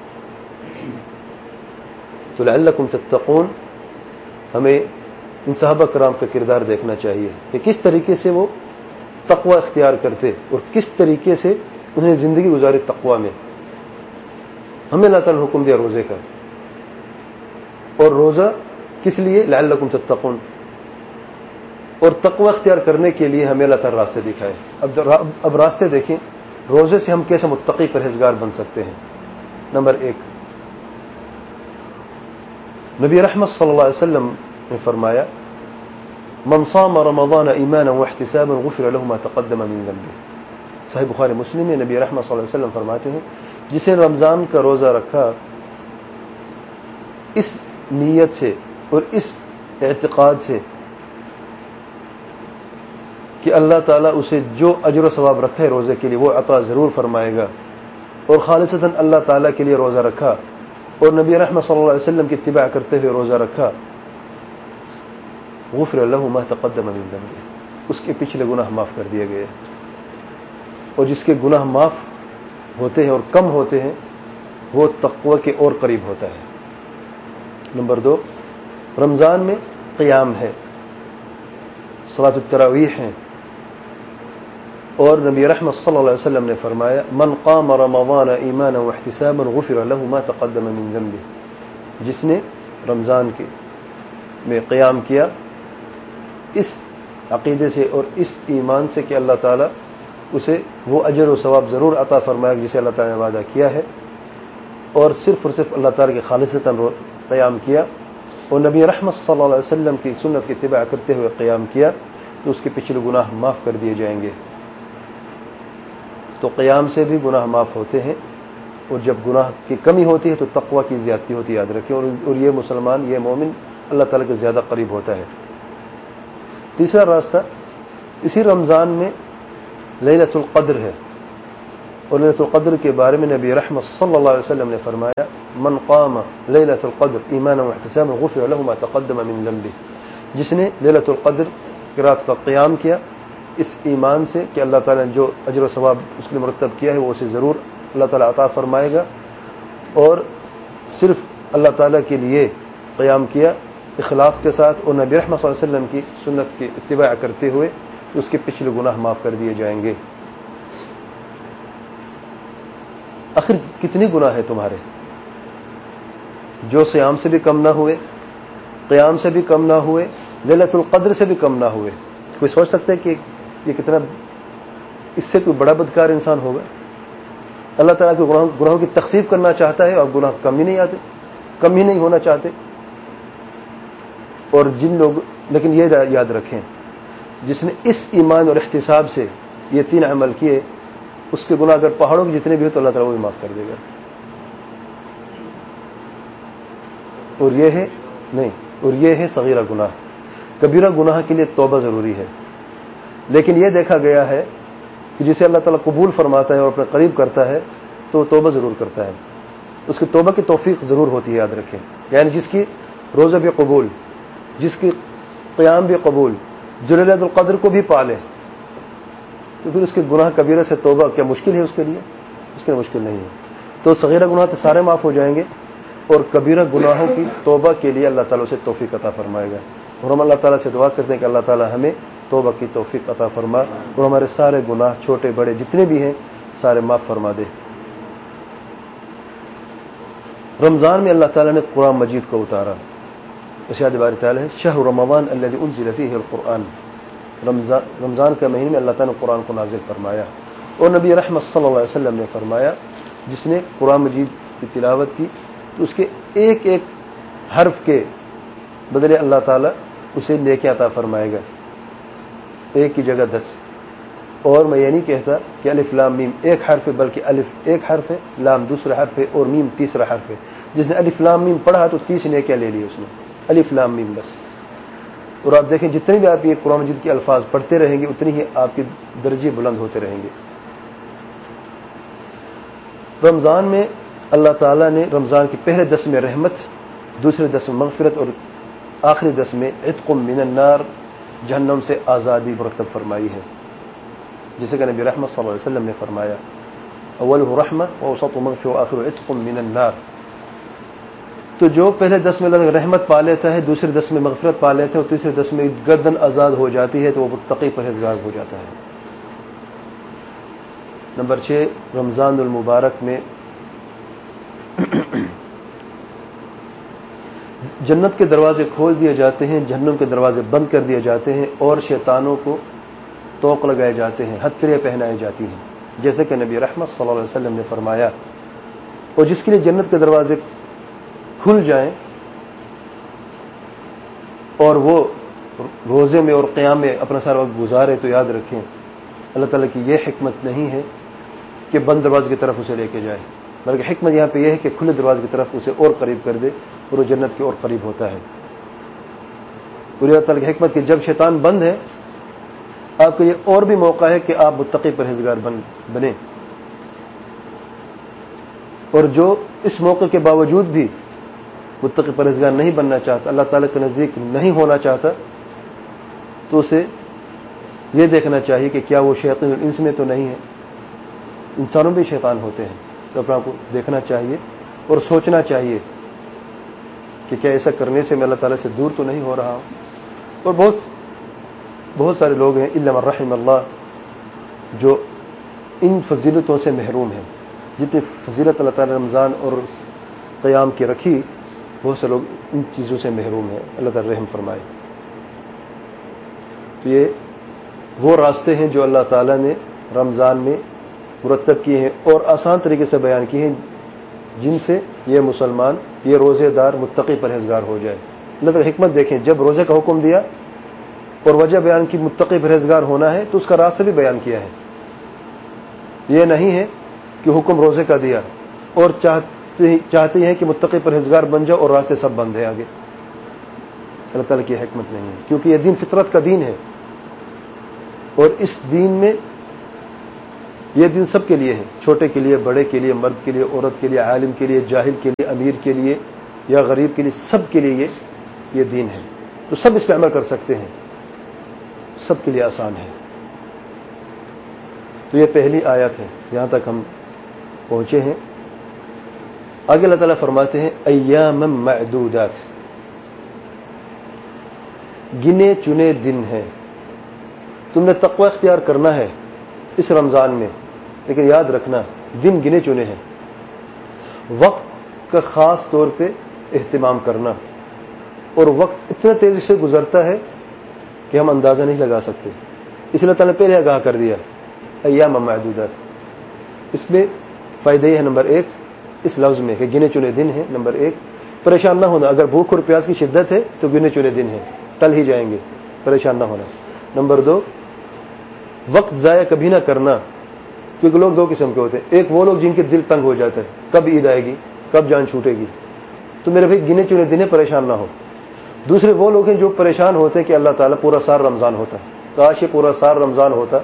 تو لعلکم تتقون. ہمیں ان صحابہ کرام کا کردار دیکھنا چاہیے کہ کس طریقے سے وہ تقوی اختیار کرتے اور کس طریقے سے انہیں زندگی گزاری تقوی میں. ہمیں اللہ تعالیٰ نے حکم دیا روزے کا، اور روزہ کس لیے؟ لعلکم تتقون. اور تقوی اختیار کرنے کے لیے ہمیں اللہ تعالیٰ راستے دکھائے. اب راستے دیکھیں، روزے سے ہم کیسے متقی پرہیزگار بن سکتے ہیں. نمبر 1، نبی رحمت صلی اللہ علیہ وسلم نے فرمایا من صام رمضان ایمانا واحتسابا غفر له ما تقدم من ذنبه. صحیح بخاری مسلم میں نبی رحمت صلی اللہ علیہ وسلم فرماتے ہیں جسے رمضان کا روزہ رکھا اس نیت سے اور اس اعتقاد سے کہ اللہ تعالیٰ اسے جو اجر و ثواب رکھا ہے روزے کے لیے وہ عطا ضرور فرمائے گا، اور خالصتاً اللہ تعالیٰ کے لیے روزہ رکھا اور نبی رحمت صلی اللہ علیہ وسلم کی اتباع کرتے ہوئے روزہ رکھا، غفر له ما تقدم من ذنبه، اس کے پچھلے گناہ معاف کر دیے گئے. اور جس کے گناہ معاف ہوتے ہیں اور کم ہوتے ہیں وہ تقوی کے اور قریب ہوتا ہے. نمبر 2، رمضان میں قیام ہے، صلاۃ التراویح ہے، اور نبی رحمت صلی اللہ علیہ وسلم نے فرمایا من قام رمضان ایمانا واحتسابا غفر له ما تقدم من ذنبه. جس نے رمضان کے میں قیام کیا اس عقیدے سے اور اس ایمان سے کہ اللہ تعالیٰ اسے وہ اجر و ثواب ضرور عطا فرمائے جسے اللہ تعالیٰ نے وعدہ کیا ہے، اور صرف اللہ تعالیٰ کے خالصتاً قیام کیا اور نبی رحمت صلی اللہ علیہ وسلم کی سنت کی اتباع کرتے ہوئے قیام کیا، تو اس کے پچھلے گناہ معاف کر دیے جائیں گے. تو قیام سے بھی گناہ معاف ہوتے ہیں، اور جب گناہ کی کمی ہوتی ہے تو تقوی کی زیادتی ہوتی ہے، یاد رکھیں. اور یہ مسلمان، یہ مومن اللہ تعالیٰ کے زیادہ قریب ہوتا ہے. تیسرا راستہ، اسی رمضان میں لیلۃ القدر ہے. اور لیلۃ القدر کے بارے میں نبی رحمت صلی اللہ علیہ وسلم نے فرمایا من قام لیلۃ القدر ایمانا واحتسابا غفر له ما تقدم من ذنبه، جس نے لیلۃ القدر کی رات کا قیام کیا اس ایمان سے کہ اللہ تعالیٰ نے جو اجر و ثواب اس کے لیے مرتب کیا ہے وہ اسے ضرور اللہ تعالیٰ عطا فرمائے گا، اور صرف اللہ تعالیٰ کے لیے قیام کیا اخلاص کے ساتھ اور نبی رحمت صلی اللہ علیہ وسلم کی سنت کی اتباع کرتے ہوئے، تو اس کے پچھلے گناہ معاف کر دیے جائیں گے۔ آخر کتنی گناہ ہے تمہارے جو صیام سے بھی کم نہ ہوئے، قیام سے بھی کم نہ ہوئے، لیلۃ القدر سے بھی کم نہ ہوئے؟ کوئی سوچ سکتا ہے کہ یہ کتنا، اس سے کوئی بڑا بدکار انسان ہوگا؟ اللہ تعالیٰ کے گناہوں کی تخفیف کرنا چاہتا ہے اور گناہ کم ہی نہیں آتے، کم ہی نہیں ہونا چاہتے۔ اور جن لوگ، لیکن یہ یاد رکھیں جس نے اس ایمان اور احتساب سے یہ 3 عمل کیے، اس کے گناہ اگر پہاڑوں کے جتنے بھی ہو تو اللہ تعالیٰ وہ بھی معاف کر دے گا۔ اور یہ ہے نہیں، اور یہ ہے صغیرہ گناہ۔ کبیرہ گناہ کے لیے توبہ ضروری ہے، لیکن یہ دیکھا گیا ہے کہ جسے اللہ تعالیٰ قبول فرماتا ہے اور اپنے قریب کرتا ہے تو وہ توبہ ضرور کرتا ہے، اس کی توبہ کی توفیق ضرور ہوتی ہے، یاد رکھیں۔ یعنی جس کی روزہ بھی قبول، جس کی قیام بھی قبول، جو لیلۃ القدر کو بھی پالے، تو پھر اس کے گناہ کبیرہ سے توبہ کیا مشکل ہے اس کے لیے؟ اس کے لیے مشکل نہیں ہے۔ تو صغیرہ گناہ تو سارے معاف ہو جائیں گے، اور کبیرہ گناہوں کی توبہ کے لیے اللہ تعالیٰ سے توفیق عطا فرمائے گا۔ اور ہم اللہ تعالیٰ سے دعا کرتے ہیں کہ اللہ تعالیٰ ہمیں توبہ کی توفیق عطا فرما اور ہمارے سارے گناہ چھوٹے بڑے جتنے بھی ہیں سارے معاف فرما دے۔ رمضان میں اللہ تعالیٰ نے قرآن مجید کو اتارا، ارشاد باری تعالیٰ ہے شہر رمضان الذی انزل فیہ القرآن، رمضان کے مہینے میں اللہ تعالیٰ نے قرآن کو نازل فرمایا۔ اور نبی رحمت صلی اللہ علیہ وسلم نے فرمایا جس نے قرآن مجید کی تلاوت کی تو اس کے ایک ایک حرف کے بدلے اللہ تعالیٰ اسے نیکی عطا فرمائے گا، ایک کی جگہ 10۔ اور میں یہ نہیں کہتا کہ الف لام میم ایک حرف ہے، بلکہ الف ایک حرف ہے، لام دوسرا حرف ہے اور میم تیسرا حرف ہے۔ جس نے الف لام میم پڑھا تو 30 نیکیاں لے لی اس نے، الف لام میم بس۔ اور آپ دیکھیں جتنے بھی آپ یہ قرآن مجید کے الفاظ پڑھتے رہیں گے اتنی ہی آپ کے درجے بلند ہوتے رہیں گے۔ رمضان میں اللہ تعالیٰ نے رمضان کے پہلے 10 میں رحمت، دوسرے 10 میں مغفرت اور آخری 10 میں عتق من النار، جہنم سے آزادی مرتب فرمائی ہے، جسے کہ نبی رحمت صلی اللہ علیہ وسلم نے فرمایا اولہ رحمہ واوسط مغفرۃ وآخر عتق من النار۔ تو جو پہلے 10 میں رحمت پا لیتا ہے، دوسرے 10 میں مغفرت پا لیتا ہے اور تیسرے 10 میں گردن آزاد ہو جاتی ہے تو وہ متقی پرہیزگار ہو جاتا ہے۔ نمبر 6، رمضان المبارک میں جنت کے دروازے کھول دیے جاتے ہیں، جہنم کے دروازے بند کر دیے جاتے ہیں، اور شیطانوں کو توق لگائے جاتے ہیں، ہتھکڑیاں پہنائی جاتی ہیں، جیسے کہ نبی رحمت صلی اللہ علیہ وسلم نے فرمایا۔ اور جس کے لیے جنت کے دروازے کھل جائیں اور وہ روزے میں اور قیام میں اپنا سارا وقت گزارے تو یاد رکھیں اللہ تعالیٰ کی یہ حکمت نہیں ہے کہ بند دروازے کی طرف اسے لے کے جائے، بلکہ حکمت یہاں پہ یہ ہے کہ کھلے دروازے کی طرف اسے اور قریب کر دے اور وہ جنت کے اور قریب ہوتا ہے۔ اور اللہ تعالیٰ کی حکمت کہ جب شیطان بند ہے آپ کے لیے اور بھی موقع ہے کہ آپ متقی پرہیزگار بنیں، اور جو اس موقع کے باوجود بھی متقی پرہیزگار نہیں بننا چاہتا، اللہ تعالیٰ کے نزدیک نہیں ہونا چاہتا، تو اسے یہ دیکھنا چاہیے کہ کیا وہ شیاطین الانس میں تو نہیں ہے، انسانوں بھی شیطان ہوتے ہیں، تو اپنا کو دیکھنا چاہیے اور سوچنا چاہیے کہ کیا ایسا کرنے سے میں اللہ تعالیٰ سے دور تو نہیں ہو رہا ہوں۔ اور بہت سارے لوگ ہیں الا من رحم اللہ جو ان فضیلتوں سے محروم ہیں، جتنی فضیلت اللہ تعالیٰ نے رمضان اور قیام کی رکھی، بہت سے لوگ ان چیزوں سے محروم ہیں، اللہ تعالیٰ رحم فرمائے۔ تو یہ وہ راستے ہیں جو اللہ تعالیٰ نے رمضان میں مرتب کیے ہیں اور آسان طریقے سے بیان کیے ہیں، جن سے یہ مسلمان، یہ روزے دار متقی پرہیزگار ہو جائے۔ اللہ تعالیٰ حکمت دیکھیں، جب روزے کا حکم دیا اور وجہ بیان کی متقی پرہیزگار ہونا ہے تو اس کا راستہ بھی بیان کیا ہے۔ یہ نہیں ہے کہ حکم روزے کا دیا اور چاہتے ہیں کہ متقی پرہیزگار بن جاؤ اور راستے سب بند ہیں آگے، اللہ تعالیٰ کی حکمت نہیں ہے، کیونکہ یہ دین فطرت کا دین ہے، اور اس دین میں یہ دن سب کے لیے ہے، چھوٹے کے لیے، بڑے کے لیے، مرد کے لیے، عورت کے لیے، عالم کے لیے، جاہل کے لیے، امیر کے لیے یا غریب کے لیے، سب کے لیے یہ دین ہے، تو سب اس پہ عمل کر سکتے ہیں، سب کے لیے آسان ہے۔ تو یہ پہلی آیت ہے، یہاں تک ہم پہنچے ہیں۔ آگے اللہ تعالیٰ فرماتے ہیں ایام معدودات، گنے چنے دن ہیں۔ تم نے تقوی اختیار کرنا ہے اس رمضان میں، لیکن یاد رکھنا دن گنے چنے ہیں، وقت کا خاص طور پہ اہتمام کرنا، اور وقت اتنا تیزی سے گزرتا ہے کہ ہم اندازہ نہیں لگا سکتے، اس لیے اللہ تعالیٰ نے پہلے آگاہ کر دیا ایام معدودات۔ اس میں فائدہ یہ ہے نمبر ایک اس لفظ میں کہ گنے چنے دن ہیں، نمبر ایک پریشان نہ ہونا، اگر بھوک اور پیاس کی شدت ہے تو گنے چنے دن ہیں، ٹل ہی جائیں گے، پریشان نہ ہونا۔ نمبر دو وقت ضائع کبھی نہ کرنا، کیونکہ لوگ دو قسم کے ہوتے ہیں، ایک وہ لوگ جن کے دل تنگ ہو جاتا ہے کب عید آئے گی، کب جان چھوٹے گی، تو میرے بھائی گنے چنے دن پریشان نہ ہو۔ دوسرے وہ لوگ ہیں جو پریشان ہوتے ہیں کہ اللہ تعالیٰ پورا سال رمضان ہوتا، کاش یہ پورا سال رمضان ہوتا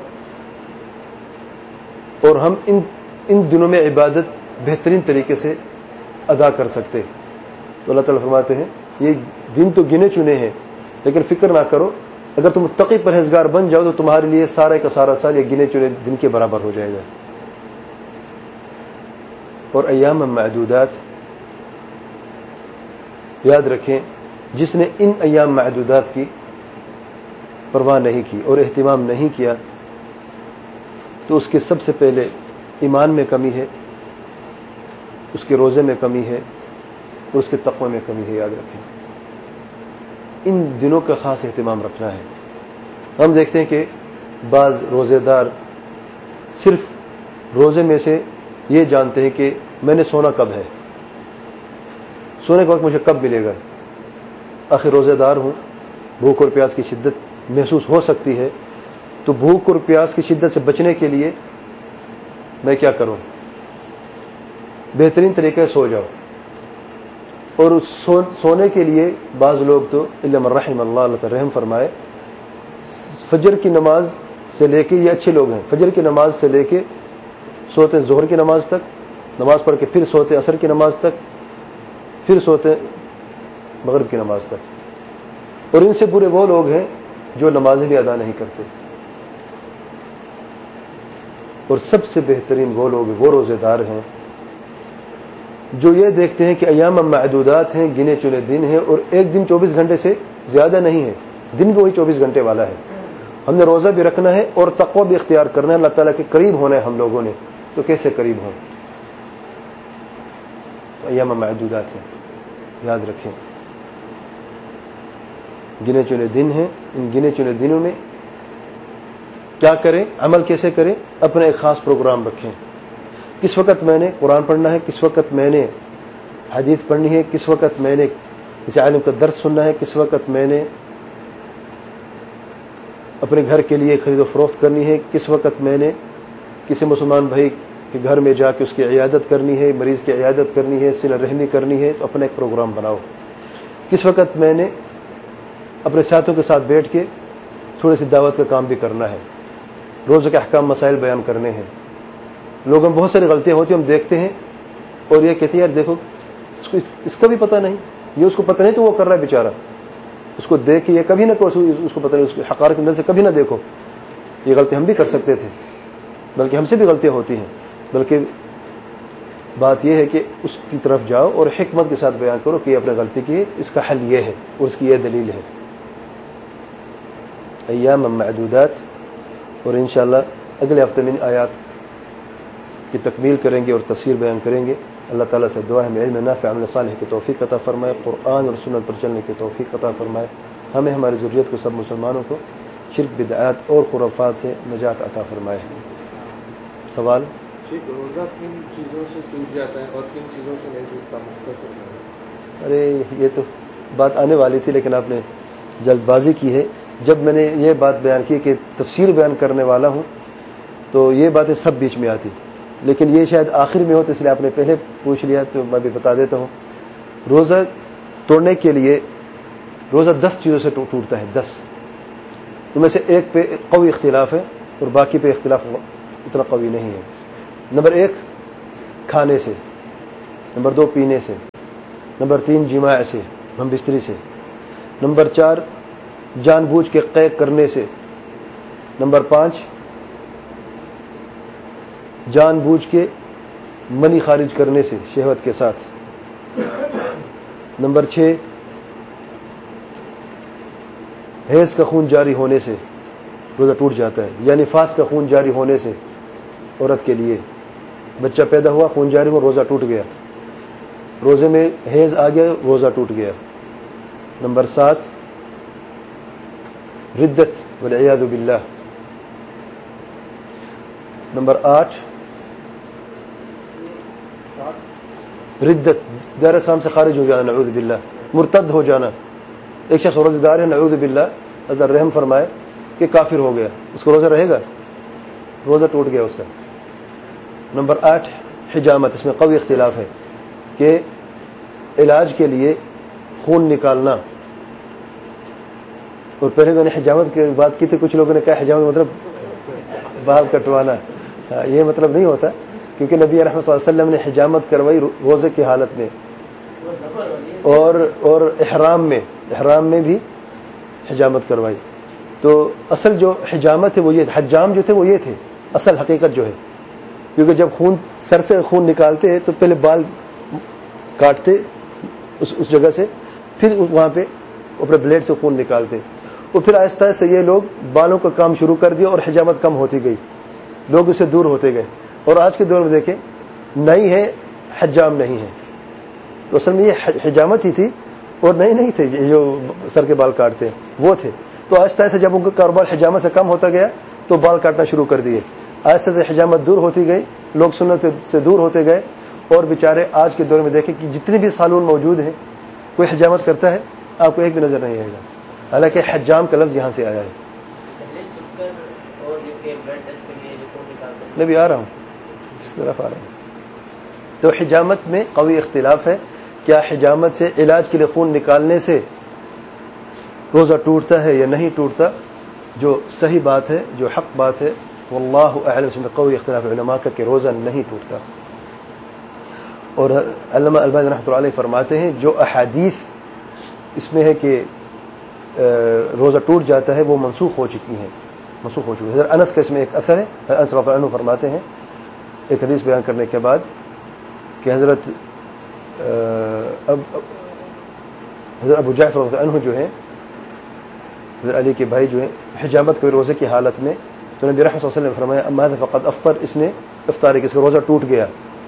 اور ہم ان دنوں میں عبادت بہترین طریقے سے ادا کر سکتے۔ تو اللہ تعالیٰ فرماتے ہیں یہ دن تو گنے چنے ہیں، لیکن فکر نہ کرو، اگر تم متقی پرہیزگار بن جاؤ تو تمہارے لیے سارے کا سارا سال یہ گنے چنے دن کے برابر ہو جائے گا۔ اور ایام معدودات، یاد رکھیں جس نے ان ایام معدودات کی پرواہ نہیں کی اور اہتمام نہیں کیا تو اس کے سب سے پہلے ایمان میں کمی ہے، اس کے روزے میں کمی ہے، اور اس کے تقوی میں کمی ہے۔ یاد رکھیں ان دنوں کا خاص اہتمام رکھنا ہے۔ ہم دیکھتے ہیں کہ بعض روزے دار صرف روزے میں سے یہ جانتے ہیں کہ میں نے سونا کب ہے، سونے کا وقت مجھے کب ملے گا، آخر روزے دار ہوں، بھوک اور پیاس کی شدت محسوس ہو سکتی ہے، تو بھوک اور پیاس کی شدت سے بچنے کے لیے میں کیا کروں؟ بہترین طریقے سے سو جاؤ، اور سونے کے لیے بعض لوگ تو الا من رحم اللہ، اللہ تعالی رحم فرمائے، فجر کی نماز سے لے کے، یہ اچھے لوگ ہیں، فجر کی نماز سے لے کے سوتے ظہر کی نماز تک، نماز پڑھ کے پھر سوتے عصر کی نماز تک، پھر سوتے مغرب کی نماز تک۔ اور ان سے برے وہ لوگ ہیں جو نمازیں بھی ادا نہیں کرتے، اور سب سے بہترین وہ لوگ وہ روزے دار ہیں جو یہ دیکھتے ہیں کہ ایام معدودات ہیں، گنے چنے دن ہیں، اور ایک دن 24 گھنٹے سے زیادہ نہیں ہے، دن بھی وہی 24 گھنٹے والا ہے، ہم نے روزہ بھی رکھنا ہے اور تقوی بھی اختیار کرنا ہے، اللہ تعالیٰ کے قریب ہونا ہے ہم لوگوں نے، تو کیسے قریب ہوں؟ ایام معدودات ہیں، یاد رکھیں گنے چنے دن ہیں، ان گنے چنے دنوں میں کیا کریں، عمل کیسے کریں؟ اپنا ایک خاص پروگرام رکھیں، کس وقت میں نے قرآن پڑھنا ہے، کس وقت میں نے حدیث پڑھنی ہے، کس وقت میں نے کسی عالم کا درس سننا ہے، کس وقت میں نے اپنے گھر کے لیے خرید و فروخت کرنی ہے، کس وقت میں نے کسی مسلمان بھائی کے گھر میں جا کے اس کی عیادت کرنی ہے، مریض کی عیادت کرنی ہے، صلہ رحمی کرنی ہے، تو اپنا ایک پروگرام بناؤ۔ کس وقت میں نے اپنے ساتھیوں کے ساتھ بیٹھ کے تھوڑی سی دعوت کا کام بھی کرنا ہے، روز کے احکام مسائل بیان کرنے ہیں۔ لوگوں میں بہت ساری غلطیاں ہوتی ہیں، ہم دیکھتے ہیں اور یہ کہتے ہیں یار دیکھو اس کا بھی پتہ نہیں، یہ اس کو پتہ نہیں تو وہ کر رہا ہے بیچارہ، اس کو دیکھ کے یہ کبھی نہ اس کو پتہ نہیں، اس کی حقارت کی نظر سے کبھی نہ دیکھو، یہ غلطی ہم بھی کر سکتے تھے، بلکہ ہم سے بھی غلطیاں ہوتی ہیں، بلکہ بات یہ ہے کہ اس کی طرف جاؤ اور حکمت کے ساتھ بیان کرو کہ یہ اپنے غلطی کی ہے، اس کا حل یہ ہے اور اس کی یہ دلیل ہے۔ ایام معدودات، اور انشاءاللہ اگلے ہفتے میں آیات کی تکمیل کریں گے اور تفسیر بیان کریں گے۔ اللہ تعالیٰ سے دعا ہے ہمیں علم نافع عمل صالح کی توفیق عطا فرمائے، قرآن اور سنت پر چلنے کی توفیق عطا فرمائے، ہمیں ہماری ذریت کو سب مسلمانوں کو شرک بدعات اور خرافات سے نجات عطا فرمائے۔ سوال؟ روزہ کن چیزوں سے ٹوٹ جاتا ہے اور کن چیزوں سے نہیں ٹوٹتا، مختصر؟ ارے یہ تو بات آنے والی تھی لیکن آپ نے جلد بازی کی ہے۔ جب میں نے یہ بات بیان کی کہ تفسیر بیان کرنے والا ہوں تو یہ باتیں سب بیچ میں آتی، لیکن یہ شاید آخر میں ہو تو اس لیے آپ نے پہلے پوچھ لیا تو میں بھی بتا دیتا ہوں۔ روزہ توڑنے کے لیے روزہ 10 چیزوں سے ٹوٹتا ہے، 10، ان میں سے ایک پہ قوی اختلاف ہے اور باقی پہ اختلاف اتنا قوی نہیں ہے. نمبر 1 کھانے سے، نمبر 2 پینے سے، نمبر 3 جماع سے، ہم بستری سے، نمبر 4 جان بوجھ کے قے کرنے سے، نمبر 5 جان بوجھ کے منی خارج کرنے سے شہوت کے ساتھ، نمبر 6 حیض کا خون جاری ہونے سے روزہ ٹوٹ جاتا ہے، یعنی نفاس کا خون جاری ہونے سے عورت کے لیے بچہ پیدا ہوا، خون جاری ہوا، روزہ ٹوٹ گیا، روزے میں حیض آ گیا، روزہ ٹوٹ گیا. نمبر 7 ردت والعیاذ باللہ. نمبر 8 ردت، دائرہ اسلام سے خارج ہو جانا، نعوذ باللہ، مرتد ہو جانا. ایک شخص روزہ دار ہے، نعوذ باللہ، حضرت رحم فرمائے کہ کافر ہو گیا، اس کو روزہ رہے گا؟ روزہ ٹوٹ گیا اس کا. نمبر 8 حجامت. اس میں قوی اختلاف ہے کہ علاج کے لیے خون نکالنا، اور پہلے میں نے حجامت کی بات کی تھی، کچھ لوگوں نے کہا حجامت مطلب بال کٹوانا. یہ مطلب نہیں ہوتا، کیونکہ نبی رحمۃ صلی اللہ علیہ وسلم نے حجامت کروائی روزے کی حالت میں، اور احرام میں بھی حجامت کروائی. تو اصل جو حجامت ہے وہ یہ، حجام جو تھے وہ یہ تھے اصل حقیقت جو ہے، کیونکہ جب سر سے خون نکالتے تو پہلے بال کاٹتے اس جگہ سے، پھر وہاں پہ اپنے بلیڈ سے خون نکالتے، اور پھر آہستہ آہستہ یہ لوگ بالوں کا کام شروع کر دیا اور حجامت کم ہوتی گئی، لوگ اس سے دور ہوتے گئے. اور آج کے دور میں دیکھیں نئی ہے حجام نہیں ہے. تو اصل میں یہ حجامت ہی تھی، اور نہیں تھے جو سر کے بال کاٹتے وہ تھے. تو آہستہ آہستہ جب ان کا کاروبار حجامت سے کم ہوتا گیا تو بال کاٹنا شروع کر دیے، آہستہ سے حجامت دور ہوتی گئی، لوگ سنت سے دور ہوتے گئے. اور بیچارے آج کے دور میں دیکھیں کہ جتنے بھی سالون موجود ہیں کوئی حجامت کرتا ہے آپ کو ایک بھی نظر نہیں آئے گا، حالانکہ حجام کا لفظ یہاں سے آیا ہے. میں بھی آ رہا ہوں، اس طرف آ رہا ہوں. تو حجامت میں قوی اختلاف ہے، کیا حجامت سے علاج کے لیے خون نکالنے سے روزہ ٹوٹتا ہے یا نہیں ٹوٹتا؟ جو صحیح بات ہے، جو حق بات ہے، واللہ اعلم، اس میں قوی اختلاف علماء کا کہ روزہ نہیں ٹوٹتا. اور علامہ البانی رحمۃ اللہ علیہ فرماتے ہیں جو احادیث اس میں ہے کہ روزہ ٹوٹ جاتا ہے وہ منسوخ ہو چکی ہیں. حضرت انس کا اس میں ایک اثر ہے. انس رضی اللہ عنہ فرماتے ہیں ایک حدیث بیان کرنے کے بعد کہ حضرت ابو جعفر رضی اللہ عنہ جو ہیں، حضرت علی کے بھائی جو ہیں، حجامت کے روزے کی حالت میں، تو نبی رحمۃ اللہ علیہ وسلم نے فرمایا اما ھذا فقد افطر، اس نے افطار کی، اس کا روزہ ٹوٹ گیا.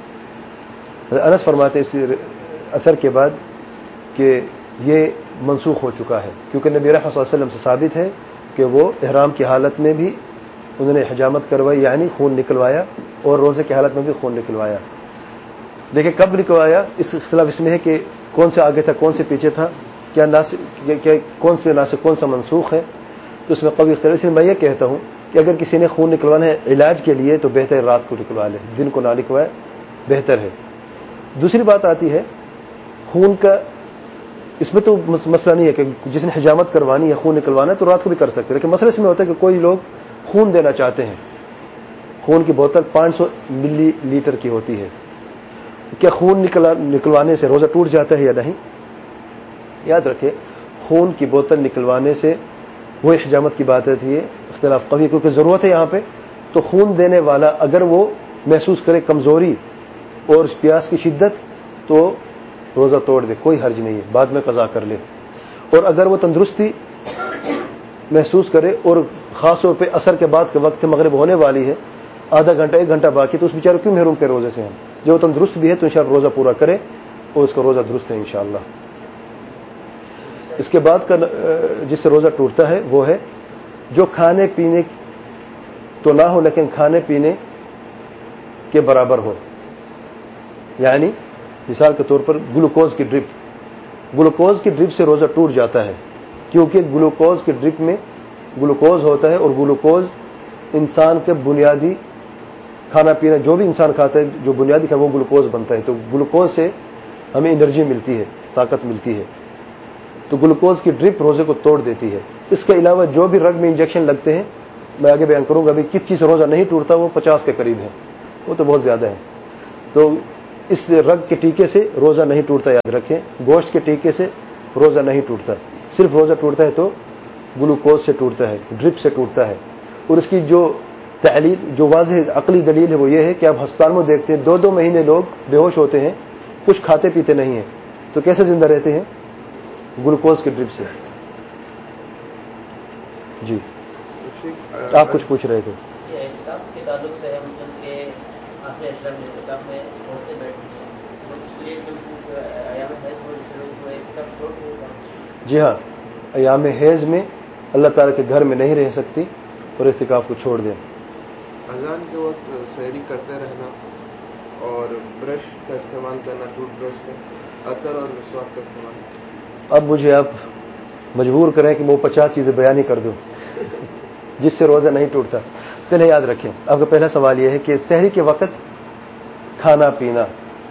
انس فرماتے ہیں اس اثر کے بعد کہ یہ منسوخ ہو چکا ہے، کیونکہ نبی رحمۃ اللہ علیہ وسلم سے ثابت ہے کہ وہ احرام کی حالت میں بھی انہوں نے حجامت کروائی، یعنی خون نکلوایا، اور روزے کی حالت میں بھی خون نکلوایا. دیکھیں کب نکلوایا، اس اختلاف اس میں ہے کہ کون سے آگے تھا، کون سے پیچھے تھا، کیا کون سے ناسخ کون سا منسوخ ہے. تو اس میں قوی اختلاف. اس لیے میں یہ کہتا ہوں کہ اگر کسی نے خون نکلوانا ہے علاج کے لیے تو بہتر رات کو نکلوا لے، دن کو نہ نکلوائے، بہتر ہے. دوسری بات آتی ہے خون کا، اس میں تو مسئلہ نہیں ہے کہ جس نے حجامت کروانی ہے، خون نکلوانا ہے تو رات کو بھی کر سکتے، لیکن مسئلہ اس میں ہوتا ہے کہ کوئی لوگ خون دینا چاہتے ہیں، خون کی بوتل 500 ملی لیٹر کی ہوتی ہے، کیا خون نکلوانے سے روزہ ٹوٹ جاتا ہے یا نہیں؟ یاد رکھیں خون کی بوتل نکلوانے سے، وہ حجامت کی بات ہے، اختلاف قوی، کیونکہ ضرورت ہے یہاں پہ. تو خون دینے والا اگر وہ محسوس کرے کمزوری اور پیاس کی شدت تو روزہ توڑ دے، کوئی حرج نہیں ہے، بعد میں قضا کر لے. اور اگر وہ تندرستی محسوس کرے اور خاص طور پہ عصر کے بعد کے وقت مغرب ہونے والی ہے، آدھا گھنٹہ 1 گھنٹہ باقی، تو اس بیچارے کیوں محروم کرے روزے سے؟ ہم جو تندرست بھی ہے تو انشاءاللہ روزہ پورا کرے اور اس کا روزہ درست ہے انشاءاللہ. اس کے بعد کا جس سے روزہ ٹوٹتا ہے وہ ہے جو کھانے پینے تو نہ ہو لیکن کھانے پینے کے برابر ہو. یعنی مثال کے طور پر گلوکوز کی ڈرپ سے روزہ ٹوٹ جاتا ہے، کیونکہ گلوکوز کی ڈرپ میں گلوکوز ہوتا ہے، اور گلوکوز انسان کے بنیادی کھانا پینا جو بھی انسان کھاتا ہے، جو بنیادی کھانا وہ گلوکوز بنتا ہے. تو گلوکوز سے ہمیں انرجی ملتی ہے، طاقت ملتی ہے. تو گلوکوز کی ڈرپ روزے کو توڑ دیتی ہے. اس کے علاوہ جو بھی رگ میں انجیکشن لگتے ہیں मैं आगे बयान करूंगा अभी किस चीज से रोजा नहीं टूटता, वो 50 के करीब है, वो तो बहुत ज्यादा है। तो इस रग के टीके से रोजा नहीं टूटता, याद रखें। गोश्त के टीके से रोजा नहीं टूटता, सिर्फ रोजा टूटता है तो ग्लूकोज से टूटता है, ड्रिप से टूटता है। और इसकी जो तालील, जो वाज़ेह अकली दलील है वो ये है कि आप अस्पताल में देखते हैं 2-2 महीने लोग बेहोश होते हैं, कुछ खाते पीते नहीं है, तो कैसे जिंदा रहते हैं? ग्लूकोज के ड्रिप से। जी आप कुछ पूछ रहे थे। के ताल्लुक से मुस्लिम के आखिरी अशराफ में औरतें बैठती हैं। जी हाँ, अयाम हैज में अल्लाह ताला के घर में नहीं रह सकती और इत्तिकाफ को छोड़ दें। अजान के वक्त सहरी करते रहना और ब्रश का इस्तेमाल करना, टूथब्रश का, अतर और मिसवाक का इस्तेमाल। अब मुझे आप मजबूर करें कि मैं 50 चीजें बयान ही कर दूं जिससे रोजा नहीं टूटता। पहले याद रखें, आपका पहला सवाल यह है कि सहरी के वक्त खाना पीना।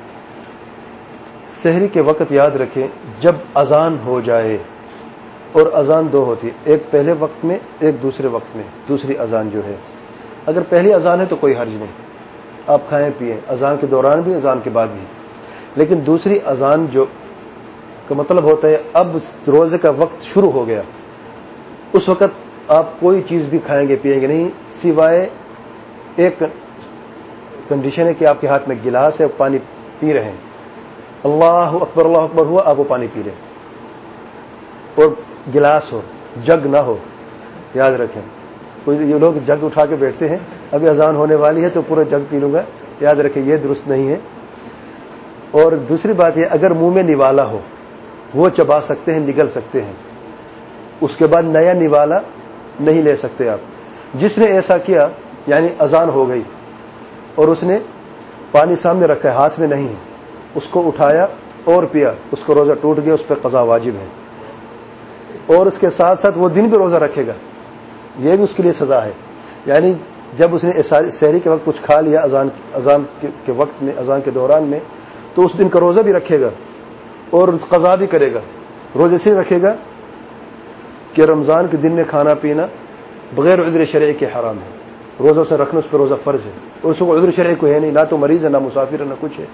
सहरी के वक्त याद रखें जब अजान हो जाए, और अजान 2 होती है, एक पहले वक्त में, एक दूसरे वक्त में। दूसरी अजान जो है, अगर पहली अजान है तो कोई हर्ज नहीं, आप खाएं पिएं, अजान के दौरान भी अजान के बाद भी। लेकिन दूसरी अजान जो का मतलब होता है अब रोजे का वक्त शुरू हो गया, उस वक्त आप कोई चीज भी खाएंगे पिएंगे नहीं, सिवाय एक कंडीशन है कि आपके हाथ में गिलास है, पानी पी रहे हैं, अल्लाह अकबर हुआ, आप वो पानी पी रहे हैं, और गिलास हो, जग ना हो। याद रखें, कोई ये लोग जग उठा के बैठते हैं, अभी अजान होने वाली है तो पूरा जग पी लूंगा, याद रखें ये दुरुस्त नहीं है। और दूसरी बात ये, अगर मुंह में निवाला हो वो चबा सकते हैं, निगल सकते हैं, उसके बाद नया निवाला नहीं ले सकते आप। जिसने ऐसा किया, यानी अजान हो गई और उसने पानी सामने रखा है, हाथ में नहीं है, उसको उठाया और पिया, उसको रोजा टूट गया, उस पर कज़ा वाजिब है, और उसके साथ साथ वो दिन भी रोजा रखेगा, यह भी उसके लिए सजा है। यानी जब उसने सहरी के वक्त कुछ खा लिया अजान के वक्त में, अजान के दौरान में, तो उस दिन का रोजा भी रखेगा और कज़ा भी करेगा। रोजे से रखेगा कि रमजान के दिन में खाना पीना बगैर उज़्र शरई के हराम है, रोजा से रखना उस पर रोजा फर्ज है, और उसको उज़्र शरई को है नहीं, ना तो मरीज है, ना मुसाफिर है, ना कुछ है।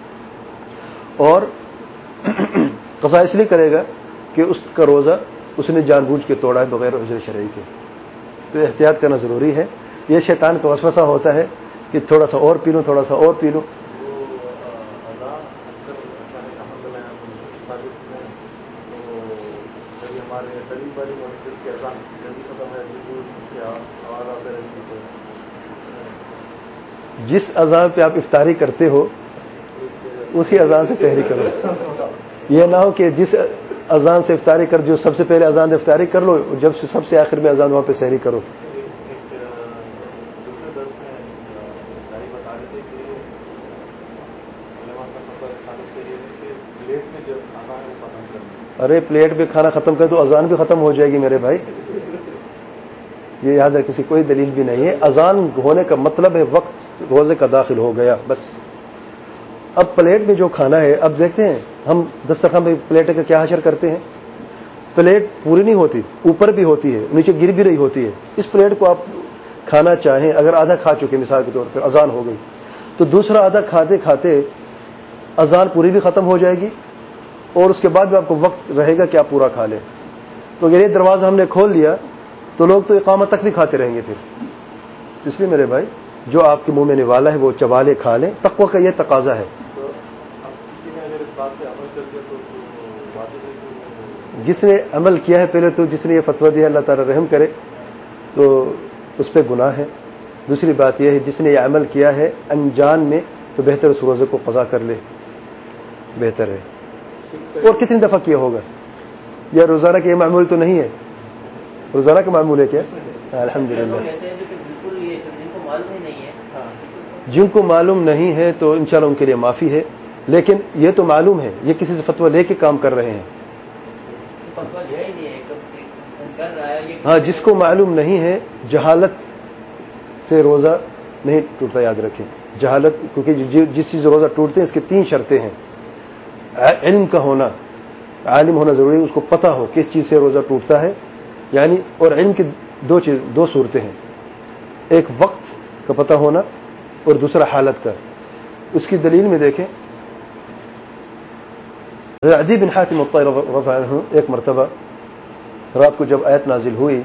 और कज़ा इसलिए करेगा कि उसका रोजा उसने जानबूझ के तोड़ा है बगैर उज़्र शरई के। तो एहतियात करना जरूरी है। यह शैतान का वसवसा होता है कि थोड़ा सा और पी लूं, थोड़ा सा और पी लूं। जिस अजान पे आप इफ्तारी करते हो उसी अजान से सहरी करो। यह ना हो कि जिस अजान से इफ्तारी कर, जो सबसे पहले अजान से इफ्तारी कर लो, जब सबसे आखिर में अजान वहां पे सहरी करो। अरे प्लेट में खाना खत्म कर तो अजान भी खत्म हो जाएगी मेरे भाई, ये याद रख, किसी कोई दलील भी नहीं है। अजान होने का मतलब है वक्त रोजे का दाखिल हो गया, बस। अब प्लेट में जो खाना है, अब देखते हैं हम दस्तरखान में प्लेट का क्या हशर करते हैं। प्लेट पूरी नहीं होती, ऊपर भी होती है, नीचे गिर भी रही होती है। इस प्लेट को आप खाना चाहें, अगर आधा खा चुके मिसाल के तौर पर, अजान हो गई, तो दूसरा आधा खाते खाते अजान पूरी भी खत्म हो जाएगी, और उसके बाद भी आपको वक्त रहेगा कि आप पूरा खा लें। तो अगर ये दरवाजा हमने खोल लिया तो लोग तो इकामत तक भी खाते रहेंगे फिर। इसलिए मेरे भाई, जो आपके मुंह में निवाला है वो चबा ले, खा लें, तक़वा का ये तकाजा है। जिसने अमल किया है, पहले तो जिसने ये फतवा दिया अल्लाह ताला रहम करे, तो उस पर गुनाह है। दूसरी बात यह है, जिसने ये अमल किया है अनजान में, तो बेहतर उस रोजे को क़ज़ा कर ले, बेहतर है। और कितनी दफा किया होगा? या रोजाना का ये मामूल तो नहीं है, रोजाना का मामूल है क्या? अल्हम्दुलिल्लाह। जिनको मालूम नहीं है तो इंशाल्लाह उनके लिए माफी है, लेकिन ये तो मालूम है, ये किसी से फतवा लेके काम कर रहे हैं। हाँ, जिसको मालूम नहीं है, जहालत से रोजा नहीं टूटता, याद रखें। जहालत, क्योंकि जिस चीज रोजा टूटते हैं इसकी 3 शर्तें हैं। इल्म का होना, आलिम होना जरूरी है, उसको पता हो किस चीज से रोजा टूटता है, यानी। और इल्म की 2 सूरतें हैं, ایک وقت کا پتہ ہونا اور دوسرا حالت کا. اس کی دلیل میں دیکھیں عدی بن حاتم الطائی رضی اللہ عنہ ایک مرتبہ رات کو جب آیت نازل ہوئی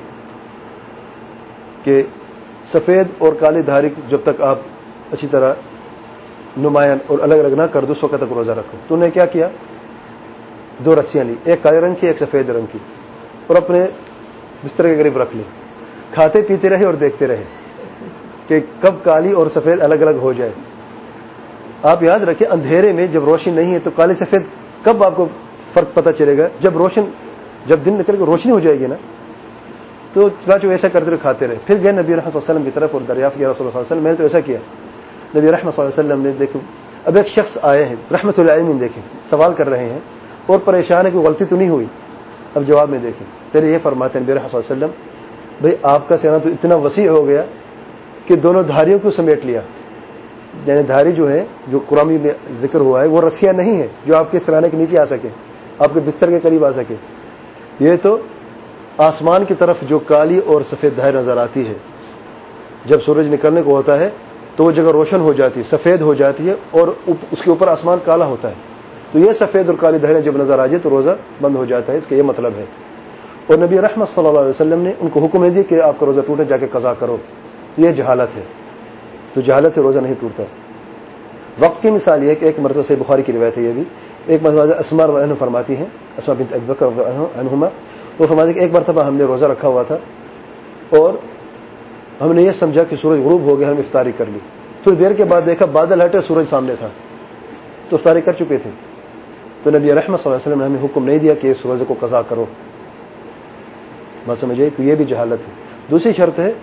کہ سفید اور کالی دھاری جب تک آپ اچھی طرح نمایاں اور الگ الگ نہ کر دو اس وقت تک روزہ رکھو، تو انہیں کیا کیا؟ 2 رسیاں لی، ایک کالے رنگ کی ایک سفید رنگ کی، اور اپنے بستر کے قریب رکھ لی. کھاتے پیتے رہے اور دیکھتے رہے کہ کب کالی اور سفید الگ الگ ہو جائے. آپ یاد رکھیں اندھیرے میں جب روشنی نہیں ہے تو کالی سفید کب آپ کو فرق پتہ چلے گا؟ جب دن نکل کے روشنی ہو جائے گی نا. تو چنانچہ ایسا کرتے رہے، کھاتے رہے. پھر گئے نبی رحمت صلی اللہ علیہ وسلم کی طرف اور دریافت کیا رسول اللہ صلی اللہ علیہ وسلم میں نے تو ایسا کیا. نبی رحمت صلی اللہ علیہ وسلم نے دیکھو اب ایک شخص آئے ہیں رحمت العالمین، دیکھیں سوال کر رہے ہیں اور پریشان ہے کہ غلطی تو نہیں ہوئی. اب جواب میں دیکھیں پہلے یہ فرماتے ہیں نبی رحمت صلی اللہ علیہ وسلم بھئی آپ کا سینہ تو اتنا وسیع ہو گیا کہ دونوں دھاریوں کو سمیٹ لیا. یعنی دھاری جو ہے جو قرآن میں ذکر ہوا ہے وہ رسیاں نہیں ہے جو آپ کے سرانے کے نیچے آ سکے، آپ کے بستر کے قریب آ سکے. یہ تو آسمان کی طرف جو کالی اور سفید دھاری نظر آتی ہے جب سورج نکلنے کو ہوتا ہے تو وہ جگہ روشن ہو جاتی ہے، سفید ہو جاتی ہے اور اس کے اوپر آسمان کالا ہوتا ہے. تو یہ سفید اور کالی دھاریاں جب نظر آ جائے تو روزہ بند ہو جاتا ہے، اس کا یہ مطلب ہے. اور نبی رحمت صلی اللہ علیہ وسلم نے ان کو حکم دیا کہ آپ کا روزہ ٹوٹے جا کے قضا کرو. یہ جہالت ہے، تو جہالت سے روزہ نہیں ٹوٹتا. وقت کی مثال یہ ہے کہ ایک مرتبہ سے بخاری کی روایت ہے یہ بھی، ایک مرتبہ اسماء رضی اللہ عنہ فرماتی ہیں، اسماء بنت ابی بکر رضی اللہ عنہما، وہ فرماتی ہیں کہ ایک مرتبہ ہم نے روزہ رکھا ہوا تھا اور ہم نے یہ سمجھا کہ سورج غروب ہو گیا، ہم افطاری کر لی. تھوڑی دیر کے بعد دیکھا بادل ہٹے، سورج سامنے تھا، تو افطاری کر چکے تھے. تو نبی رحمت صلی اللہ علیہ وسلم نے ہمیں حکم نہیں دیا کہ اس روزے کو قضا کرو. بات سمجھے کہ یہ بھی جہالت ہے. دوسری شرط ہے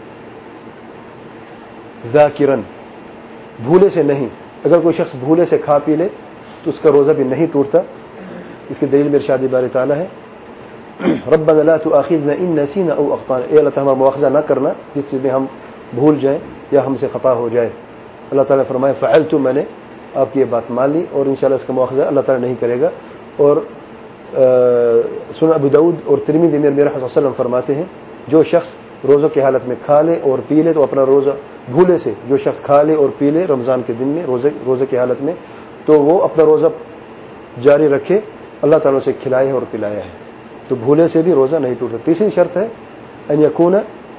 ذاکرن، بھولے سے نہیں. اگر کوئی شخص بھولے سے کھا پی لے تو اس کا روزہ بھی نہیں ٹوٹتا. اس کی دلیل میں ارشاد باری تعالیٰ ہے ربنا لا تؤاخذنا ان نسینا او اخطانا، اے اللہ تعالیٰ مواخذہ نہ کرنا جس چیز میں ہم بھول جائیں یا ہم سے خطا ہو جائے. اللہ تعالیٰ نے فرمایا فعلت، میں نے آپ کی یہ بات مان لی اور انشاءاللہ اس کا مواخذہ اللہ تعالیٰ نہیں کرے گا. اور سنن ابو داؤد اور ترمذی میں میرے حضرت صلی اللہ علیہ وسلم فرماتے ہیں جو شخص روزہ کی حالت میں کھا لے اور پی لے تو اپنا روزہ بھولے سے جو شخص کھا لے اور پی لے رمضان کے دن میں روزے کی حالت میں تو وہ اپنا روزہ جاری رکھے، اللہ تعالیٰ سے کھلایا ہے اور پلایا ہے. تو بھولے سے بھی روزہ نہیں ٹوٹتا. تیسری شرط ہے ان یکون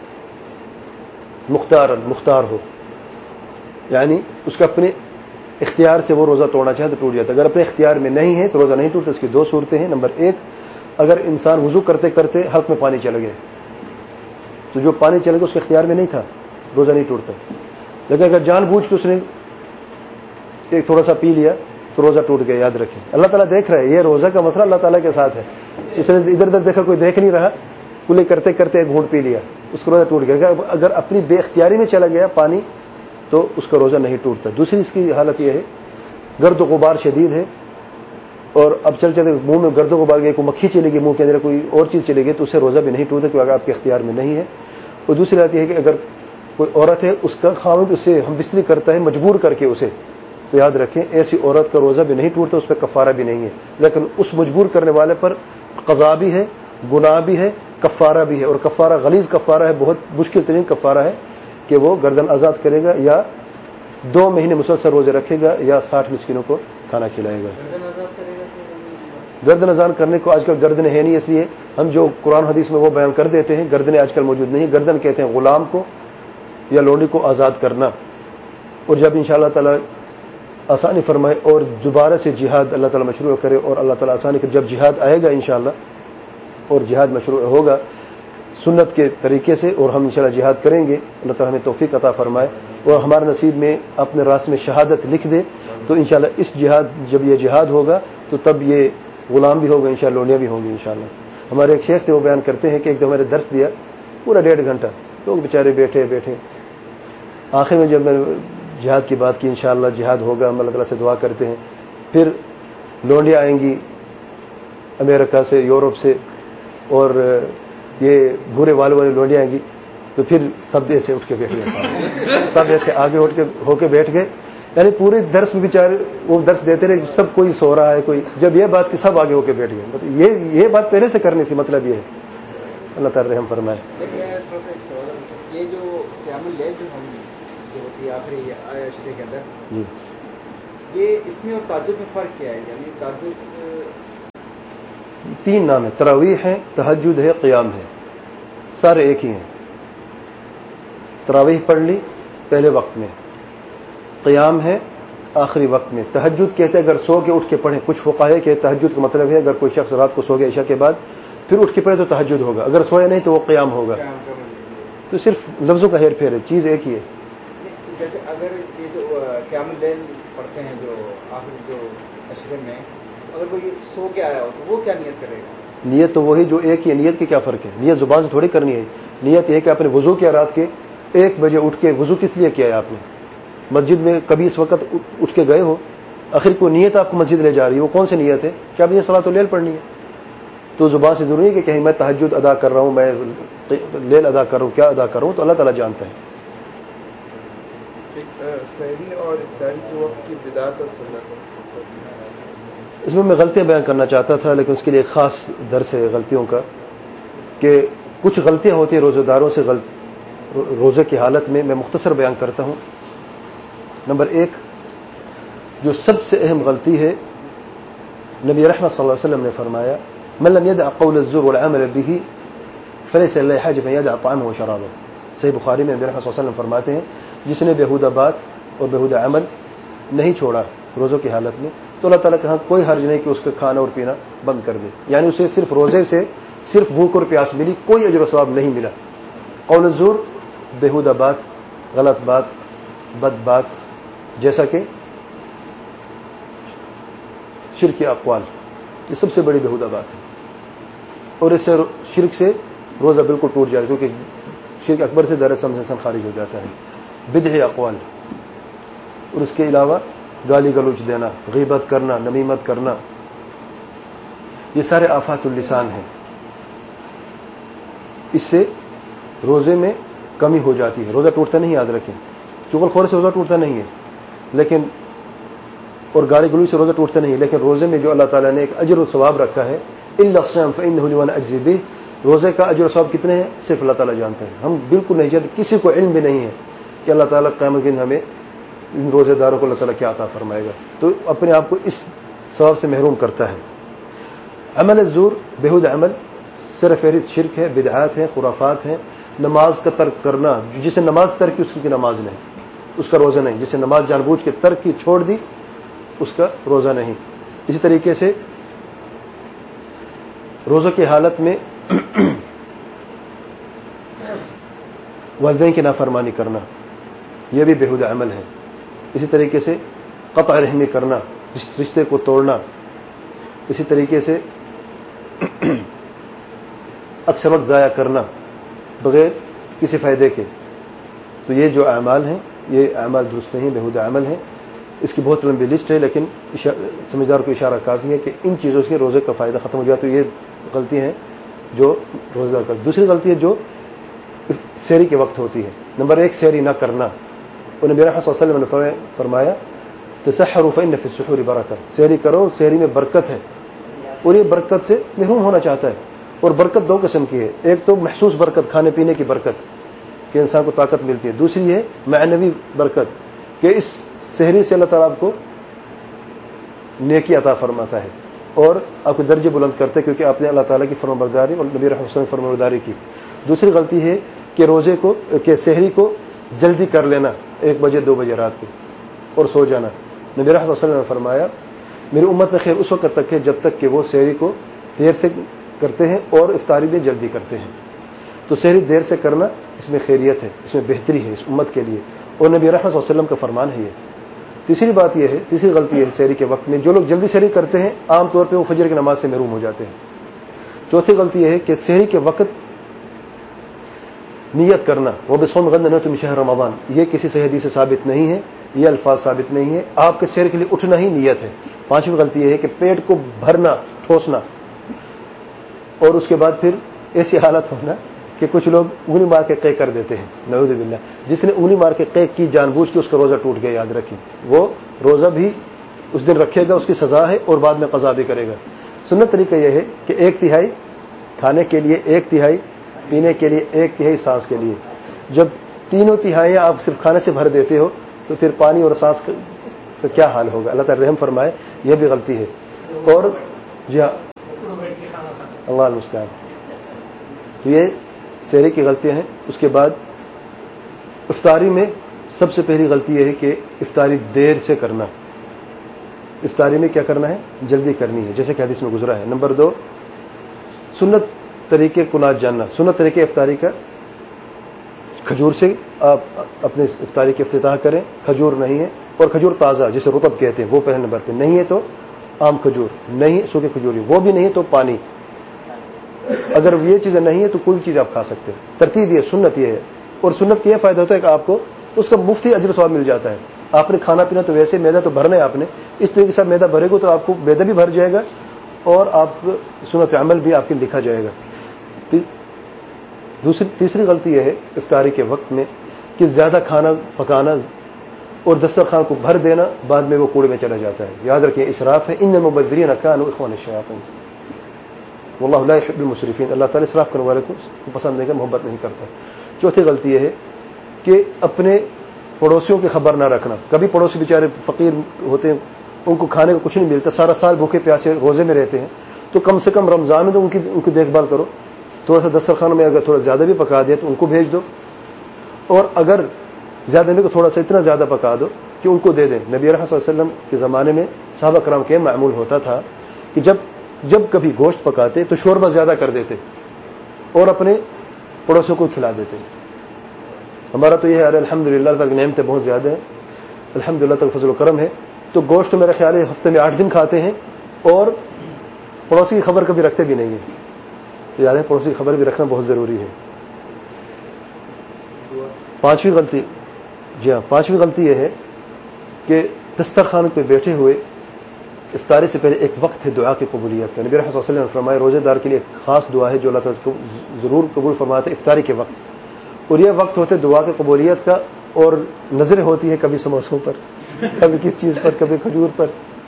مختار ہو، یعنی اس کا اپنے اختیار سے وہ روزہ توڑنا چاہے تو ٹوٹ جاتا ہے. اگر اپنے اختیار میں نہیں ہے تو روزہ نہیں ٹوٹتا. اس کی 2 صورتیں ہیں. نمبر 1، اگر انسان وضو کرتے کرتے حلق میں پانی چل گئے تو جو پانی چل گیا اس کے اختیار میں نہیں تھا، روزہ نہیں ٹوٹتا. لیکن اگر جان بوجھ کے اس نے ایک تھوڑا سا پی لیا تو روزہ ٹوٹ گیا. یاد رکھیں اللہ تعالیٰ دیکھ رہا ہے، یہ روزہ کا مسئلہ اللہ تعالیٰ کے ساتھ ہے. اس نے ادھر ادھر دیکھا کوئی دیکھ نہیں رہا، کلے کرتے کرتے ایک گھونٹ پی لیا، اس کا روزہ ٹوٹ گیا. اگر اپنی بے اختیاری میں چلا گیا پانی تو اس کا روزہ نہیں ٹوٹتا. دوسری اس کی حالت یہ ہے گرد و غبار شدید ہے اور اب چلتے منہ میں گرد و غبار گئی، کوئی مکھی چلے گی منہ کے اندر، کوئی اور چیز چلے گی تو اسے روزہ بھی نہیں ٹوٹتا کیونکہ آپ کے اختیار میں نہیں ہے. اور دوسری بات یہ ہے کہ اگر کوئی عورت ہے اس کا خاوند اسے ہم بستری کرتا ہے مجبور کر کے اسے، تو یاد رکھیں ایسی عورت کا روزہ بھی نہیں ٹوٹتا، اس پہ کفارہ بھی نہیں ہے. لیکن اس مجبور کرنے والے پر قضا بھی ہے، گناہ بھی ہے، کفارہ بھی ہے. اور کفارہ غلیظ کفارہ ہے، بہت مشکل ترین کفارہ ہے کہ وہ گردن آزاد کرے گا یا 2 مہینے مسلسل روزے رکھے گا یا 60 مسکینوں کو کھانا کھلائے گا. گردن آزاد کرنے کو آج کل گردن ہے نہیں، اس لیے ہم جو قرآن حدیث میں وہ بیان کر دیتے ہیں. گردنیں آج کل موجود نہیں. گردن کہتے ہیں غلام کو یا لونڈی کو آزاد کرنا. اور جب انشاءاللہ تعالی آسانی فرمائے اور دوبارہ سے جہاد اللہ تعالی مشروع کرے اور اللہ تعالی آسانی کرے، جب جہاد آئے گا انشاءاللہ اور جہاد مشروع ہوگا سنت کے طریقے سے اور ہم انشاءاللہ جہاد کریں گے، اللہ تعالی ہمیں توفیق عطا فرمائے اور ہمارے نصیب میں اپنے راستے میں شہادت لکھ دے. تو انشاءاللہ اس جہاد جب یہ جہاد ہوگا تو تب یہ غلام بھی ہوگا انشاءاللہ، لونڈیاں بھی ہوں گی انشاءاللہ. ہمارے ایک شیخ تھے وہ بیان کرتے ہیں کہ ایک دم ہمارے درس دیا پورا 1.5 گھنٹہ، لوگ بیچارے بیٹھے آخر میں جب میں نے جہاد کی بات کی انشاءاللہ جہاد ہوگا، ہم اللہ تعالیٰ سے دعا کرتے ہیں. پھر لونڈیاں آئیں گی امریکہ سے، یورپ سے، اور یہ بھورے والوں والی لونڈیاں آئیں گی. تو پھر سب ایسے اٹھ کے بیٹھ گئے، سب ایسے آگے ہو کے بیٹھ گئے. یعنی پورے درس میں بیچارے وہ درس دیتے رہے، سب کوئی سو رہا ہے کوئی، جب یہ بات کہ سب آگے ہو کے بیٹھ گئے. یہ بات پہلے سے کرنی تھی، مطلب یہ ہے. اللہ تعالی رحم فرمائے. یہ جو قیام اللیل جو ہوتی ہے آخری عشرے کے اندر، یہ اس میں اور تہجد میں فرق کیا ہے؟ یعنی تہجد 3 نام ہے، تراویح ہے، تہجد ہے، قیام ہے، سارے ایک ہی ہیں۔ تراویح پڑھ لی پہلے وقت میں، قیام ہے آخری وقت میں۔ تہجد کہتے ہیں اگر سو کے اٹھ کے پڑھیں، کچھ فقہاء کہ تہجد کا مطلب ہے اگر کوئی شخص رات کو سو گیا عشاء کے بعد پھر اٹھ کے پڑھے تو تہجد ہوگا، اگر سویا نہیں تو وہ قیام ہوگا۔ تو صرف لفظوں کا ہیر پھیر ہے، چیز ایک ہی ہے۔ جیسے اگر یہ جو قیام اللیل پڑھتے ہیں جو آخر جو عشرے میں، اگر کوئی سو کے آیا ہو تو وہ کیا نیت کرے گا؟ نیت تو وہی جو ایک ہی ہے، نیت کے کیا فرق ہے؟ نیت زبان سے تھوڑی کرنی ہے، نیت یہ کہ آپ نے وضو کیا رات کے 1 بجے اٹھ کے، وضو کس لیے کیا ہے آپ نے؟ مسجد میں کبھی اس وقت اٹھ کے گئے ہو، آخر کوئی نیت آپ کو مسجد لے جا رہی ہے، وہ کون سی نیت ہے؟ کیا آپ یہ صلاۃ اللیل پڑھنی ہے؟ تو زبان سے ضروری ہے کہ کہیں میں تہجد ادا کر رہا ہوں، میں لیل ادا کر رہا ہوں، کیا ادا کر رہا ہوں، تو اللہ تعالیٰ جانتا ہے۔ سحری اور افطاری کے وقت کی بدعت اور سنت، اس میں غلطیاں بیان کرنا چاہتا تھا، لیکن اس کے لیے ایک خاص درس ہے غلطیوں کا، کہ کچھ غلطیاں ہوتی ہیں روزہ داروں سے روزے کی حالت میں مختصر بیان کرتا ہوں۔ نمبر 1 جو سب سے اہم غلطی ہے، نبی رحمت صلی اللہ علیہ وسلم نے فرمایا من لم يدع قول الزور والعمل به فليس لله حاجة ان يدع طعامه وشرابه۔ صحیح بخاری میں نبی رحمت صلی اللہ علیہ وسلم فرماتے ہیں جس نے بیہودہ بات اور بیہودہ عمل نہیں چھوڑا روزوں کی حالت میں تو اللہ تعالیٰ کے ہاں کوئی حرج نہیں کہ اس کا کھانا اور پینا بند کر دے، یعنی اسے صرف روزے سے صرف بھوک اور پیاس ملی، کوئی اجر و ثواب نہیں ملا۔ قول الزور بیہودہ بات، غلط بات، بد بات، جیسا کہ شرک اقوال، یہ سب سے بڑی بیہودہ بات ہے، اور اس سے شرک سے روزہ بالکل ٹوٹ جائے، کیونکہ شرک اکبر سے درجہ سمجھ انسان خارج ہو جاتا ہے۔ بدع اقوال، اور اس کے علاوہ گالی گلوچ دینا، غیبت کرنا، نمیمت کرنا، یہ سارے آفات اللسان ہیں۔ اس سے روزے میں کمی ہو جاتی ہے، روزہ ٹوٹتا نہیں، یاد رکھیں، چغل خور سے روزہ ٹوٹتا نہیں ہے، لیکن اور گالی گلوچ سے روزہ ٹوٹتا نہیں ہے، لیکن روزے میں جو اللہ تعالیٰ نے ایک اجر و ثواب رکھا ہے، الا الصيام فانه لي وانا اجزي به، روزے کا اجر و ثواب کتنے ہیں صرف اللہ تعالیٰ جانتے ہیں، ہم بالکل نہیں جانتے، کسی کو علم بھی نہیں ہے کہ اللہ تعالیٰ قیامت کے دن ہمیں ان روزے داروں کو اللہ تعالیٰ کیا عطا فرمائے گا، تو اپنے آپ کو اس ثواب سے محروم کرتا ہے۔ عمل الزور، بیہودہ عمل، سر فہرست شرک ہے، بدعات ہیں، خرافات ہیں۔ نماز کا ترک کرنا، جسے نماز ترک کی اس کی نماز نہیں، اس کا روزہ نہیں، جسے نماز جان بوجھ کے ترک کی، چھوڑ دی، اس کا روزہ نہیں۔ اسی طریقے سے روزہ کی حالت میں والدین کی نافرمانی کرنا، یہ بھی بیہودہ عمل ہے۔ اسی طریقے سے قطع رحمی کرنا، رشتے کو توڑنا، اسی طریقے سے اکثر وقت ضائع کرنا بغیر کسی فائدے کے، تو یہ جو اعمال ہیں یہ اعمال درست نہیں، بیہودہ عمل ہیں۔ اس کی بہت لمبی لسٹ ہے، لیکن سمجھدار کو اشارہ کافی ہے کہ ان چیزوں سے روزے کا فائدہ ختم ہو جائے، تو یہ غلطی ہیں جو روزہ دار کرتے۔ دوسری غلطی ہے جو سحری کے وقت ہوتی ہے۔ نمبر 1 سحری نہ کرنا، اور نبی رحمت صلی اللہ علیہ وسلم نے فرمایا تسحروا فإن فی السحور برکۃ، سحری کرو، سحری میں برکت ہے، اور یہ برکت سے محروم ہونا چاہتا ہے۔ اور برکت 2 قسم کی ہے، ایک تو محسوس برکت، کھانے پینے کی برکت کہ انسان کو طاقت ملتی ہے، دوسری ہے معنوی برکت کہ اس سحری سے اللہ تعالیٰ آپ کو نیکی عطا فرماتا ہے اور آپ کو درجے بلند کرتے ہیں، کیونکہ آپ نے اللہ تعالیٰ کی فرمانبرداری اور نبی رحمۃ اللہ کی فرمانبرداری کی۔ دوسری غلطی ہے کہ روزے کو، کہ سحری کو جلدی کر لینا، 1 بجے 2 بجے رات کو، اور سو جانا۔ نبی رحمۃ اللہ صلی اللہ علیہ وسلم نے فرمایا میری امت میں خیر اس وقت تک ہے جب تک کہ وہ سحری کو دیر سے کرتے ہیں اور افطاری میں جلدی کرتے ہیں، تو سحری دیر سے کرنا اس میں خیریت ہے، اس میں بہتری ہے اس امت کے لیے، اور نبی رحمۃ اللہ علیہ وسلم کا فرمان ہے یہ۔ تیسری بات یہ ہے، تیسری غلطی ہے سحری کے وقت میں جو لوگ جلدی سحری کرتے ہیں عام طور پہ وہ فجر کی نماز سے محروم ہو جاتے ہیں۔ چوتھی غلطی یہ ہے کہ سحری کے وقت نیت کرنا، وہ بصوم غد نویت من شہر رمضان، یہ کسی صحیح حدیث سے ثابت نہیں ہے، یہ الفاظ ثابت نہیں ہے، آپ کے سحر کے لیے اٹھنا ہی نیت ہے۔ پانچویں غلطی یہ ہے کہ پیٹ کو بھرنا، ٹھوسنا، اور اس کے بعد پھر ایسی حالت ہونا کہ کچھ لوگ انگلی مار کے قے کر دیتے ہیں، نعوذ باللہ۔ جس نے انگلی مار کے قے کی جان بوجھ کے اس کا روزہ ٹوٹ گیا، یاد رکھیں، وہ روزہ بھی اس دن رکھے گا، اس کی سزا ہے، اور بعد میں قضا بھی کرے گا۔ سنت طریقہ یہ ہے کہ 1/3 کھانے کے لیے، 1/3 پینے کے لیے، 1/3 سانس کے لیے، جب 3/3 آپ صرف کھانے سے بھر دیتے ہو تو پھر پانی اور سانس کا کیا حال ہوگا. اللہ تعالی رحم فرمائے. یہ بھی غلطی ہے. اور جی ہاں اللہ المستعان. تو یہ سحری کی غلطیاں ہیں. اس کے بعد افطاری میں سب سے پہلی غلطی یہ ہے کہ افطاری دیر سے کرنا. افطاری میں کیا کرنا ہے؟ جلدی کرنی ہے، جیسے کہ حدیث میں گزرا ہے. نمبر 2 سنت طریقے کو نہ جاننا. سنت طریقے افطاری کا کھجور سے آپ اپنے افطاری کی افتتاح کریں. کھجور نہیں ہے اور کھجور تازہ جسے رطب کہتے ہیں وہ پہلے نمبر پہ. نہیں ہے تو عام کھجور، نہیں سوکھے کھجور، وہ بھی نہیں ہے تو پانی. اگر یہ چیزیں نہیں ہے تو کوئی چیز آپ کھا سکتے ہیں. ترتیب یہ سنت یہ ہے. اور سنت کا یہ فائدہ ہوتا ہے کہ آپ کو اس کا مفتی اجر ثواب مل جاتا ہے. آپ نے کھانا پینا تو ویسے میدا تو بھرنا ہے آپ نے، اس طریقے سے میدا بھرے گا تو آپ کو میدا بھی بھر جائے گا اور آپ سنت عمل بھی آپ کے لکھا جائے گا. تیسری غلطی یہ ہے افطاری کے وقت میں کہ زیادہ کھانا پکانا اور دسترخوان کو بھر دینا، بعد میں وہ کوڑے میں چلا جاتا ہے. یاد رکھیں اسراف ہے. ان المبذرین کانوا اخوان الشیاطین واللہ لا يحب المسرفین. اللہ تعالی اسراف کرنے والے کو پسند نہیں، محبت نہیں کرتا. چوتھی غلطی یہ ہے کہ اپنے پڑوسیوں کی خبر نہ رکھنا. کبھی پڑوسی بیچارے فقیر ہوتے ہیں، ان کو کھانے کو کچھ نہیں ملتا، سارا سال بھوکے پیاسے روزے میں رہتے ہیں، تو کم سے کم رمضان میں تو ان کی دیکھ بھال کرو. تھوڑا سا دسترخوان میں اگر تھوڑا زیادہ بھی پکا دیا تو ان کو بھیج دو، اور اگر زیادہ نہیں تو تھوڑا سا اتنا زیادہ پکا دو کہ ان کو دے دیں. نبی رحمت صلی اللہ علیہ وسلم کے زمانے میں صحابہ کرام کے معمول ہوتا تھا کہ جب کبھی گوشت پکاتے تو شوربہ زیادہ کر دیتے اور اپنے پڑوسیوں کو کھلا دیتے. ہمارا تو یہ ہے الحمدللہ تک نعمتیں بہت زیادہ ہیں، الحمدللہ تک فضل و کرم ہے. تو گوشت میرا خیال ہے ہفتے میں 8 دن کھاتے ہیں اور پڑوسی کی خبر کبھی رکھتے بھی نہیں ہیں. تو یاد ہے پڑوسی کی خبر بھی رکھنا بہت ضروری ہے. پانچویں غلطی یہ ہے کہ دسترخوان پہ بیٹھے ہوئے افطاری سے پہلے ایک وقت ہے دعا کی قبولیت کا. نبی رحمۃ اللہ علیہ وسلم نے فرمایا روزے دار کے لیے ایک خاص دعا ہے جو اللہ تعالیٰ ضرور قبول فرماتا ہے افطاری کے وقت. اور یہ وقت ہوتے دعا کی قبولیت کا، اور نظریں ہوتی ہے کبھی سموسوں پر، کبھی کس چیز پر، کبھی کھجور پر،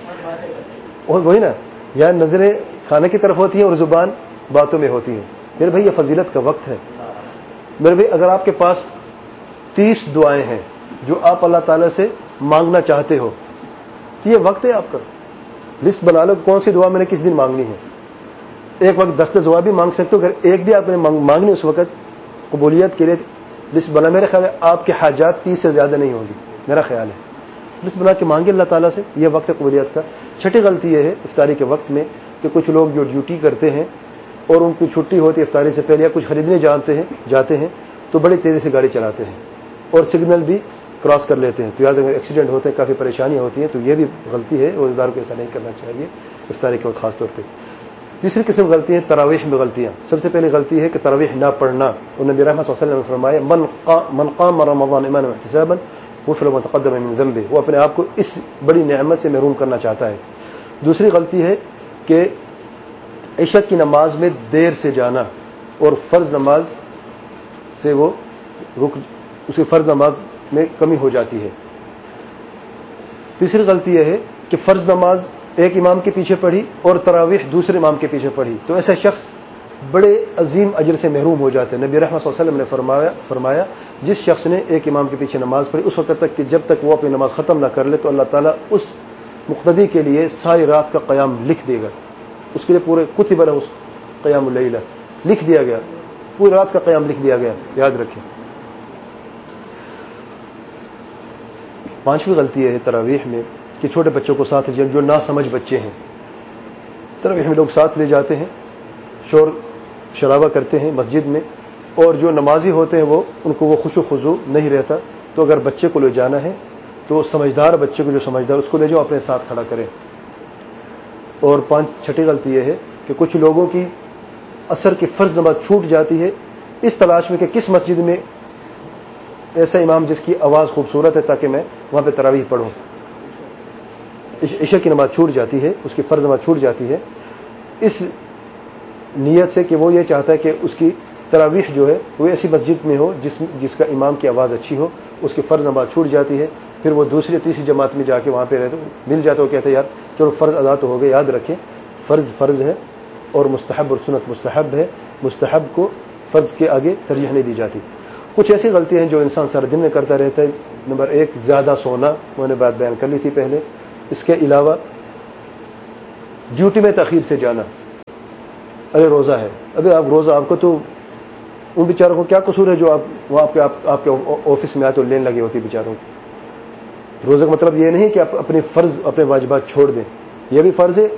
اور وہی نا یا نظریں کھانے کی طرف ہوتی ہیں اور زبان باتوں میں ہوتی ہے. میرے بھائی یہ فضیلت کا وقت ہے. میرے بھائی اگر آپ کے پاس 30 دعائیں ہیں جو آپ اللہ تعالیٰ سے مانگنا چاہتے ہو تو یہ وقت ہے آپ کا. لسٹ بنا لو کون سی دعا میں نے کس دن مانگنی ہے. ایک وقت 10 دعا بھی مانگ سکتے ہو، اگر ایک بھی آپ نے مانگنی اس وقت قبولیت کے لیے لسٹ بنا. میرے خیال ہے آپ کے حاجات 30 سے زیادہ نہیں ہوگی، میرا خیال ہے. لسٹ بنا کے مانگے اللہ تعالیٰ سے، یہ وقت ہے قبولیت کا. چھٹی غلطی یہ ہے افطاری کے وقت میں کہ کچھ لوگ جو ڈیوٹی کرتے ہیں اور ان کی چھٹی ہوتی ہے افطاری سے پہلے یا کچھ خریدنے جاتے ہیں تو بڑی تیزی سے گاڑی چلاتے ہیں اور سگنل بھی کراس کر لیتے ہیں. تو یاد رکھیں ایکسیڈنٹ ہوتے ہیں، کافی پریشانیاں ہوتی ہیں. تو یہ بھی غلطی ہے، روزدار کو ایسا نہیں کرنا چاہیے افطاری کے وقت خاص طور پہ. تیسری قسم غلطی ہے تراویح میں غلطیاں. سب سے پہلے غلطی ہے کہ تراویح نہ پڑھنا. اور نبی رحمۃ صلی اللہ علیہ وسلم نے فرمایا من قام رمضان ایمانا واحتسابا غفر له ما تقدم من ذنبه. وہ اپنے آپ کو اس بڑی نعمت سے محروم کرنا چاہتا ہے. دوسری غلطی ہے کہ عشاء کی نماز میں دیر سے جانا اور فرض نماز سے وہ اس کی فرض نماز میں کمی ہو جاتی ہے. تیسری غلطی یہ ہے کہ فرض نماز ایک امام کے پیچھے پڑھی اور تراویح دوسرے امام کے پیچھے پڑھی تو ایسا شخص بڑے عظیم اجر سے محروم ہو جاتے ہیں. نبی رحمۃ صلی اللہ علیہ وسلم نے فرمایا جس شخص نے ایک امام کے پیچھے نماز پڑھی اس وقت تک کہ جب تک وہ اپنی نماز ختم نہ کر لے تو اللہ تعالیٰ اس مقتدی کے لیے ساری رات کا قیام لکھ دے گا. اس کے لیے پورے کتب له قیام اللیلہ لکھ دیا گیا، پوری رات کا قیام لکھ دیا گیا. یاد رکھیں. پانچویں غلطی ہے تراویح میں کہ چھوٹے بچوں کو ساتھ جو نا سمجھ بچے ہیں تراویح میں لوگ ساتھ لے جاتے ہیں، شور شرابہ کرتے ہیں مسجد میں، اور جو نمازی ہوتے ہیں ان کو وہ خوش و خضوع نہیں رہتا. تو اگر بچے کو لے جانا ہے تو سمجھدار بچے کو، جو سمجھدار اس کو لے جاؤ اپنے ساتھ کھڑا کریں. اور چھٹی غلطی یہ ہے کہ کچھ لوگوں کی عصر کی فرض نماز چھوٹ جاتی ہے اس تلاش میں کہ کس مسجد میں ایسا امام جس کی آواز خوبصورت ہے تاکہ میں وہاں پہ تراویح پڑھوں. عشاء کی نماز چھوٹ جاتی ہے، اس کی فرض نماز چھوٹ جاتی ہے اس نیت سے کہ وہ یہ چاہتا ہے کہ اس کی تراویح جو ہے وہ ایسی مسجد میں ہو جس کا امام کی آواز اچھی ہو. اس کی فرض نماز چھوٹ جاتی ہے، پھر وہ دوسری تیسری جماعت میں جا کے وہاں پہ رہتے مل جاتا ہے. وہ کہتے ہیں یار چلو فرض ادا تو ہو گئے. یاد رکھیں فرض ہے اور مستحب اور سنت مستحب ہے. مستحب کو فرض کے آگے ترجیح نہیں دی جاتی. کچھ ایسی غلطیاں ہیں جو انسان سارے دن میں کرتا رہتا ہے. نمبر 1 زیادہ سونا، میں نے بات بیان کر لی تھی پہلے. اس کے علاوہ ڈیوٹی میں تاخیر سے جانا. ارے روزہ ہے، ابھی آپ روزہ، آپ کو تو ان بیچاروں کو کیا قصور ہے جو آپ کے آفس میں آتے اور لین لگی ہوتی بیچاروں کو. روزہ کا مطلب یہ نہیں کہ آپ اپنے فرض، اپنے واجبات چھوڑ دیں، یہ بھی فرض ہے